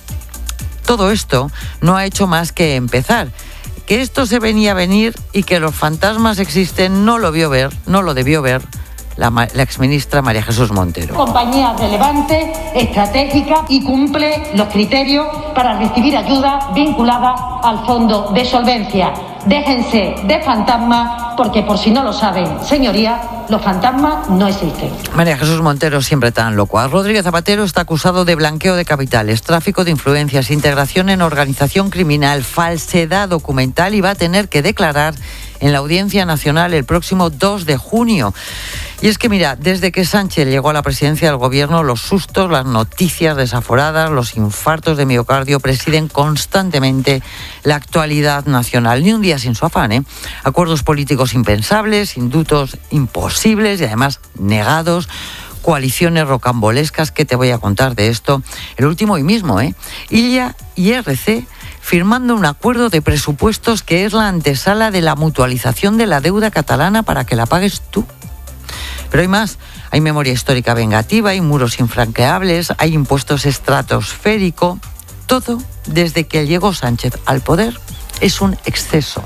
esto no ha hecho más que empezar. Que esto se venía a venir y que los fantasmas existen no lo debió ver la exministra María Jesús Montero. Compañía relevante, estratégica y cumple los criterios para recibir ayuda vinculada al fondo de solvencia. Déjense de fantasmas, porque por si no lo saben, señoría, los fantasmas no existen. María Jesús Montero, siempre tan locuaz. Rodríguez Zapatero está acusado de blanqueo de capitales, tráfico de influencias, integración en organización criminal, falsedad documental, y va a tener que declarar en la Audiencia Nacional el próximo 2 de junio. Y es que mira, desde que Sánchez llegó a la presidencia del gobierno, los sustos, las noticias desaforadas, los infartos de miocardio presiden constantemente la actualidad nacional. Ni un día sin su afán, Acuerdos políticos impensables, indultos imposibles y además negados, coaliciones rocambolescas. ¿Qué te voy a contar de esto? El último hoy mismo, Illa y RC firmando un acuerdo de presupuestos que es la antesala de la mutualización de la deuda catalana para que la pagues tú. Pero hay más. Hay memoria histórica vengativa, hay muros infranqueables, hay impuestos estratosféricos. Todo, desde que llegó Sánchez al poder, es un exceso.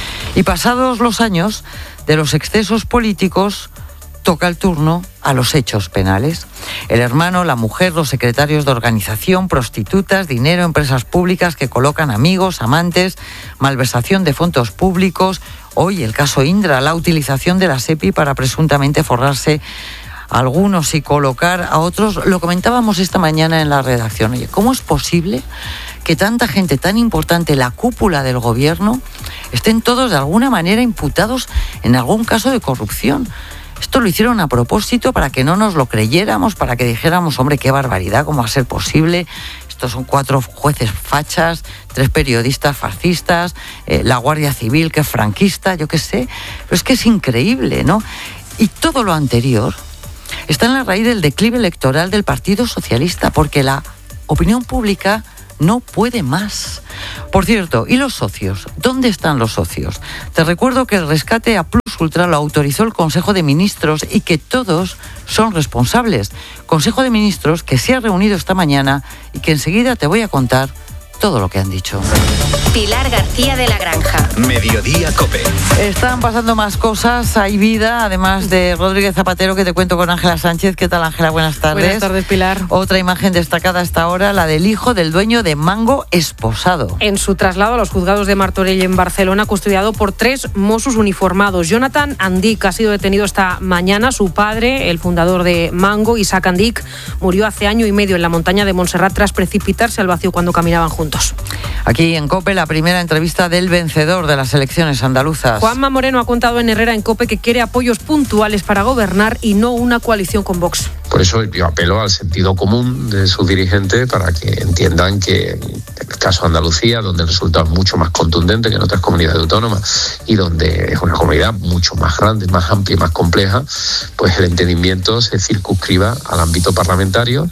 Y pasados los años de los excesos políticos, toca el turno a los hechos penales. El hermano, la mujer, los secretarios de organización, prostitutas, dinero, empresas públicas que colocan amigos, amantes, malversación de fondos públicos. Hoy el caso Indra, la utilización de la SEPI para presuntamente forrarse a algunos y colocar a otros. Lo comentábamos esta mañana en la redacción. Oye, ¿cómo es posible que tanta gente tan importante, la cúpula del gobierno, estén todos de alguna manera imputados en algún caso de corrupción? Esto lo hicieron a propósito para que no nos lo creyéramos, para que dijéramos, hombre, qué barbaridad, ¿cómo va a ser posible? Estos son 4 jueces fachas, 3 periodistas fascistas, la Guardia Civil que es franquista, yo qué sé. Pero es que es increíble, ¿no? Y todo lo anterior está en la raíz del declive electoral del Partido Socialista, porque la opinión pública no puede más. Por cierto, ¿y los socios? ¿Dónde están los socios? Te recuerdo que el rescate a Plus Ultra lo autorizó el Consejo de Ministros y que todos son responsables. Consejo de Ministros que se ha reunido esta mañana y que enseguida te voy a contar todo lo que han dicho. Pilar García de la Granja. Mediodía COPE. Están pasando más cosas, hay vida, además de Rodríguez Zapatero, que te cuento con Ángela Sánchez. ¿Qué tal, Ángela? Buenas tardes. Buenas tardes, Pilar. Otra imagen destacada hasta ahora, la del hijo del dueño de Mango esposado. En su traslado a los juzgados de Martorell en Barcelona, custodiado por 3 Mossos uniformados. Jonathan Andic ha sido detenido esta mañana. Su padre, el fundador de Mango, Isaac Andic, murió hace 1 año y medio en la montaña de Montserrat tras precipitarse al vacío cuando caminaban juntos. Aquí en COPE, la primera entrevista del vencedor de las elecciones andaluzas. Juanma Moreno ha contado en Herrera en COPE que quiere apoyos puntuales para gobernar y no una coalición con Vox. Por eso yo apelo al sentido común de sus dirigentes para que entiendan que en el caso de Andalucía, donde el resultado es mucho más contundente que en otras comunidades autónomas y donde es una comunidad mucho más grande, más amplia y más compleja, pues el entendimiento se circunscriba al ámbito parlamentario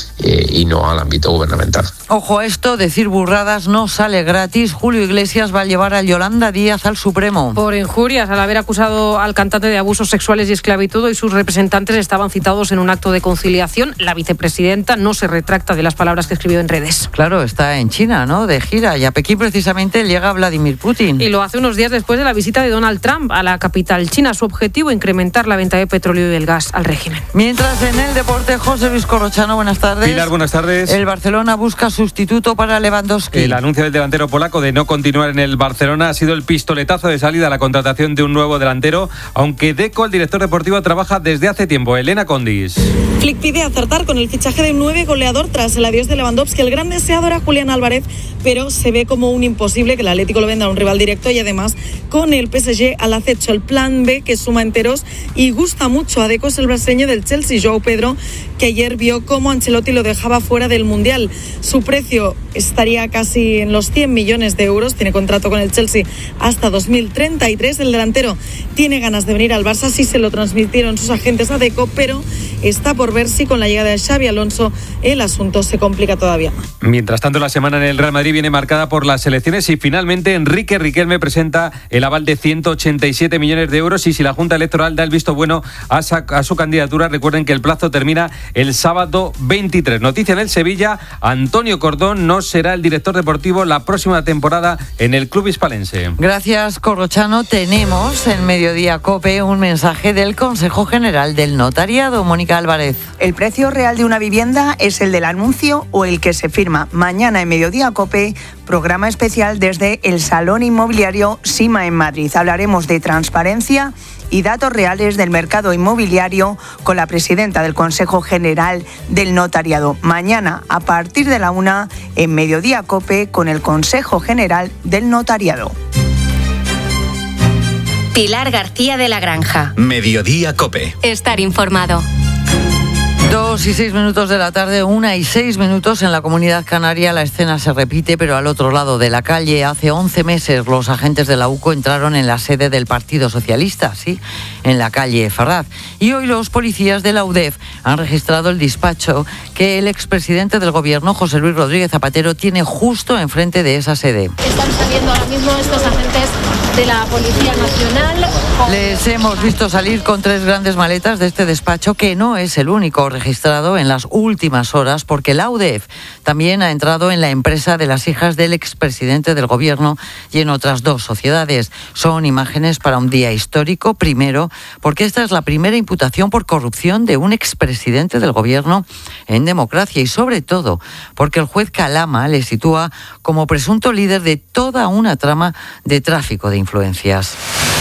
y no al ámbito gubernamental. Ojo a esto, decir burradas no sale gratis. Julio Iglesias va a llevar a Yolanda Díaz al Supremo. Por injurias, al haber acusado al cantante de abusos sexuales y esclavitud, y sus representantes estaban citados en un acto de conciliación. La vicepresidenta no se retracta de las palabras que escribió en redes. Claro, está en China, ¿no?, de gira, y a Pekín precisamente llega Vladimir Putin. Y lo hace unos días después de la visita de Donald Trump a la capital china. Su objetivo, incrementar la venta de petróleo y del gas al régimen. Mientras en el deporte, José Luis Corrochano, buenas tardes. Pilar, buenas tardes. El Barcelona busca sustituto para Lewandowski. El anuncio del delantero polaco de no continuar en el Barcelona ha sido el pistoletazo de salida a la contratación de un nuevo delantero, aunque Deco, el director deportivo, trabaja desde hace tiempo. Elena Condis. Flick pide acertar con el fichaje de un 9 goleador tras el adiós de Lewandowski. El gran deseado era Julián Álvarez, pero se ve como un imposible que el Atlético lo venda a un rival directo, y además con el PSG al acecho. El plan B, que suma enteros y gusta mucho a Deco, es el brasileño del Chelsea, João Pedro, que ayer vio cómo Ancelotti lo dejaba fuera del Mundial. Su precio estaría casi en los 100 millones de euros. Tiene contrato con el Chelsea hasta 2033. El delantero tiene ganas de venir al Barça, sí se lo transmitieron sus agentes a Deco, pero está por ver si con la llegada de Xabi Alonso el asunto se complica todavía. Mientras tanto, la semana en el Real Madrid viene marcada por las elecciones y finalmente Enrique Riquelme presenta el aval de 187 millones de euros, y si la Junta Electoral da el visto bueno a su candidatura, recuerden que el plazo termina el sábado 23. Noticia en el Sevilla: Antonio Cordón no será el director deportivo la próxima temporada en el club hispalense. Gracias, Corrochano. Tenemos en Mediodía COPE un mensaje del Consejo General del Notariado. Mónica Álvarez. El precio real de una vivienda es el del anuncio o el que se firma. Mañana en Mediodía COPE, programa especial desde el Salón Inmobiliario SIMA en Madrid. Hablaremos de transparencia y datos reales del mercado inmobiliario con la presidenta del Consejo General del Notariado. Mañana a partir de la 1 en Mediodía COPE con el Consejo General del Notariado. Pilar García de la Granja. Mediodía COPE. Estar informado. 2:06 de la tarde, 1:06 en la Comunidad Canaria. La escena se repite, pero al otro lado de la calle. Hace 11 meses los agentes de la UCO entraron en la sede del Partido Socialista, sí, en la calle Ferraz. Y hoy los policías de la UDEF han registrado el despacho que el expresidente del Gobierno, José Luis Rodríguez Zapatero, tiene justo enfrente de esa sede. Están saliendo ahora mismo estos agentes de la Policía Nacional. Les hemos visto salir con 3 grandes maletas de este despacho, que no es el único registrado en las últimas horas, porque la UDEF también ha entrado en la empresa de las hijas del expresidente del Gobierno y en otras 2 sociedades. Son imágenes para un día histórico, primero, porque esta es la primera imputación por corrupción de un expresidente del Gobierno en democracia, y sobre todo porque el juez Calama le sitúa como presunto líder de toda una trama de tráfico de influencias.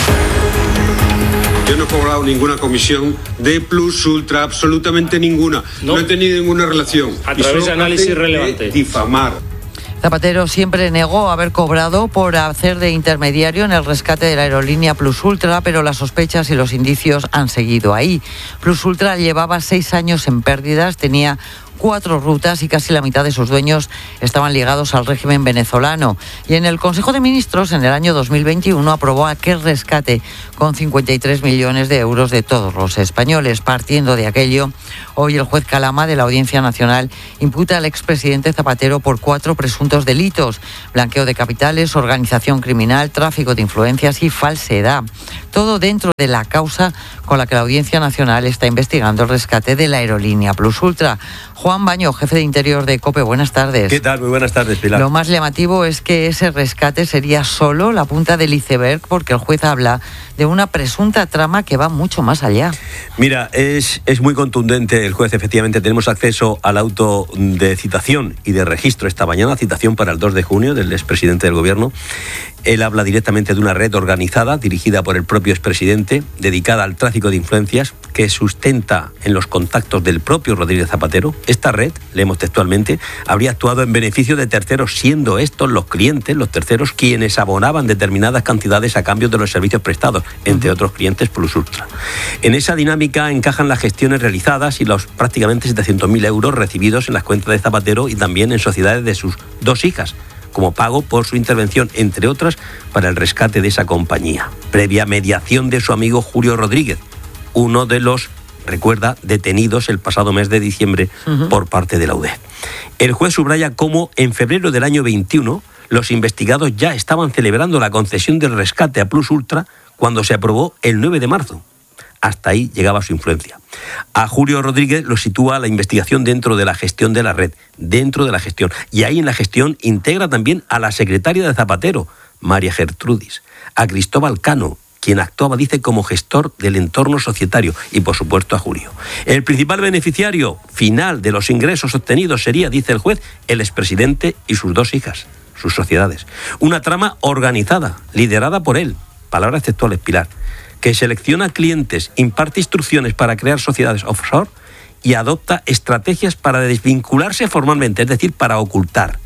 Yo no he cobrado ninguna comisión de Plus Ultra, absolutamente ninguna. No he tenido ninguna relación. A través de análisis relevante. Difamar. Zapatero siempre negó haber cobrado por hacer de intermediario en el rescate de la aerolínea Plus Ultra, pero las sospechas y los indicios han seguido ahí. Plus Ultra llevaba 6 años en pérdidas, tenía 4 rutas y casi la mitad de sus dueños estaban ligados al régimen venezolano. Y en el Consejo de Ministros, en el año 2021, aprobó aquel rescate con 53 millones de euros de todos los españoles. Partiendo de aquello, hoy el juez Calama de la Audiencia Nacional imputa al expresidente Zapatero por 4 presuntos delitos: blanqueo de capitales, organización criminal, tráfico de influencias y falsedad. Todo dentro de la causa con la que la Audiencia Nacional está investigando el rescate de la aerolínea Plus Ultra. Juan Baño, jefe de Interior de COPE, buenas tardes. ¿Qué tal? Muy buenas tardes, Pilar. Lo más llamativo es que ese rescate sería solo la punta del iceberg, porque el juez habla de una presunta trama que va mucho más allá. Mira, es muy contundente el juez. Efectivamente, tenemos acceso al auto de citación y de registro esta mañana, citación para el 2 de junio del expresidente del Gobierno. Él habla directamente de una red organizada dirigida por el propio expresidente, dedicada al tráfico de influencias, que sustenta en los contactos del propio Rodríguez Zapatero. Esta red, leemos textualmente, habría actuado en beneficio de terceros, siendo estos los clientes, los terceros, quienes abonaban determinadas cantidades a cambio de los servicios prestados, entre otros clientes Plus Ultra. En esa dinámica encajan las gestiones realizadas y los prácticamente 700.000 euros recibidos en las cuentas de Zapatero y también en sociedades de sus 2 hijas, como pago por su intervención, entre otras, para el rescate de esa compañía, previa mediación de su amigo Julio Rodríguez, uno de los, recuerda, detenidos el pasado mes de diciembre por parte de la UDEF. El juez subraya cómo en febrero del año 21 los investigados ya estaban celebrando la concesión del rescate a Plus Ultra cuando se aprobó el 9 de marzo. Hasta ahí llegaba su influencia. A Julio Rodríguez lo sitúa la investigación dentro de la gestión de la red, dentro de la gestión. Y ahí en la gestión integra también a la secretaria de Zapatero, María Gertrudis, a Cristóbal Cano, quien actuaba, dice, como gestor del entorno societario, y por supuesto a Julio. El principal beneficiario final de los ingresos obtenidos sería, dice el juez, el expresidente y sus 2 hijas, sus sociedades. Una trama organizada, liderada por él, palabras textuales, Pilar, que selecciona clientes, imparte instrucciones para crear sociedades offshore y adopta estrategias para desvincularse formalmente, es decir, para ocultar.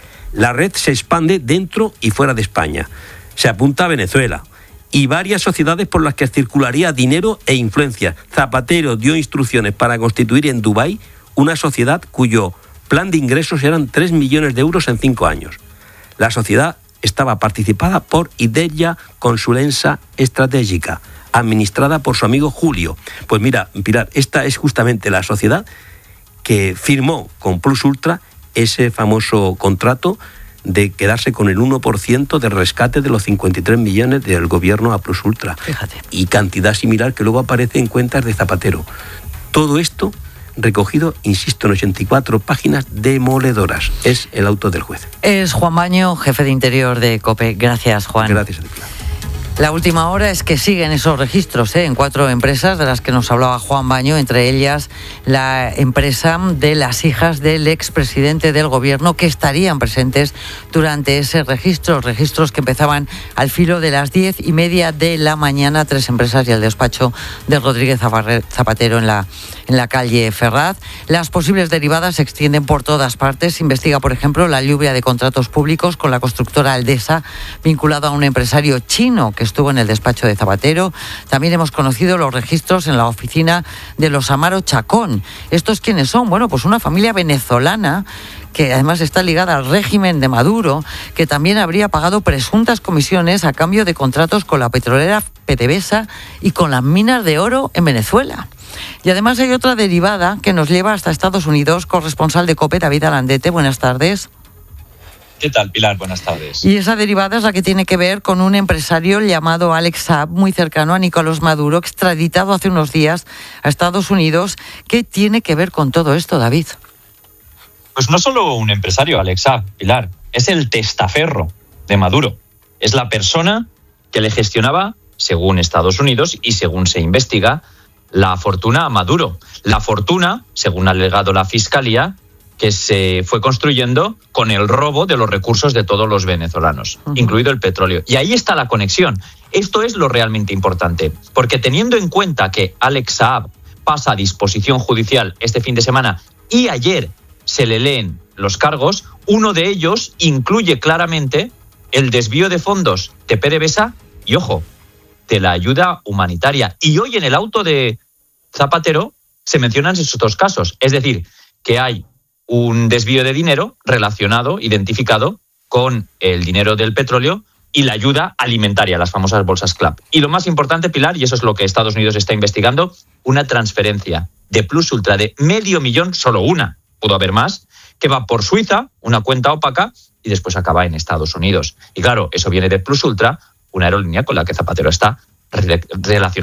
La red se expande dentro y fuera de España. Se apunta a Venezuela y varias sociedades por las que circularía dinero e influencia. Zapatero dio instrucciones para constituir en Dubái una sociedad cuyo plan de ingresos eran 3 millones de euros en 5 años. La sociedad estaba participada por Ideya Consulenza Estratégica, administrada por su amigo Julio. Pues mira, Pilar, esta es justamente la sociedad que firmó con Plus Ultra ese famoso contrato de quedarse con el 1% del rescate de los 53 millones del Gobierno a Plus Ultra. Fíjate. Y cantidad similar que luego aparece en cuentas de Zapatero. Todo esto recogido, insisto, en 84 páginas demoledoras. Es el auto del juez. Es Juan Baño, jefe de Interior de COPE. Gracias, Juan. Gracias a ti, Pilar. La última hora es que siguen esos registros en 4 empresas de las que nos hablaba Juan Baño, entre ellas la empresa de las hijas del expresidente del Gobierno, que estarían presentes durante ese registro. Registros que empezaban al filo de las 10:30 de la mañana. 3 empresas y el despacho de Rodríguez Zapatero en la calle Ferraz. Las posibles derivadas se extienden por todas partes. Se investiga, por ejemplo, la lluvia de contratos públicos con la constructora Aldesa, vinculada a un empresario chino que estuvo en el despacho de Zapatero. También hemos conocido los registros en la oficina de los Amaro Chacón. ¿Estos quiénes son? Bueno, pues una familia venezolana que además está ligada al régimen de Maduro, que también habría pagado presuntas comisiones a cambio de contratos con la petrolera PDVSA y con las minas de oro en Venezuela. Y además hay otra derivada que nos lleva hasta Estados Unidos. Corresponsal de COPE, David Alandete, buenas tardes. ¿Qué tal, Pilar? Buenas tardes. Y esa derivada es la que tiene que ver con un empresario llamado Alex Saab, muy cercano a Nicolás Maduro, extraditado hace unos días a Estados Unidos. ¿Qué tiene que ver con todo esto, David? Pues no solo un empresario, Alex Saab, Pilar, es el testaferro de Maduro. Es la persona que le gestionaba, según Estados Unidos y según se investiga, la fortuna a Maduro. La fortuna, según ha alegado la Fiscalía, que se fue construyendo con el robo de los recursos de todos los venezolanos, incluido el petróleo. Y ahí está la conexión. Esto es lo realmente importante, porque teniendo en cuenta que Alex Saab pasa a disposición judicial este fin de semana y ayer se le leen los cargos, uno de ellos incluye claramente el desvío de fondos de PDVSA y, ojo, de la ayuda humanitaria. Y hoy en el auto de Zapatero se mencionan esos dos casos. Es decir, que hay un desvío de dinero relacionado, identificado con el dinero del petróleo y la ayuda alimentaria, las famosas bolsas CLAP. Y lo más importante, Pilar, y eso es lo que Estados Unidos está investigando, una transferencia de Plus Ultra de $500,000, solo una, pudo haber más, que va por Suiza, una cuenta opaca, y después acaba en Estados Unidos. Y claro, eso viene de Plus Ultra, una aerolínea con la que Zapatero está relacionado.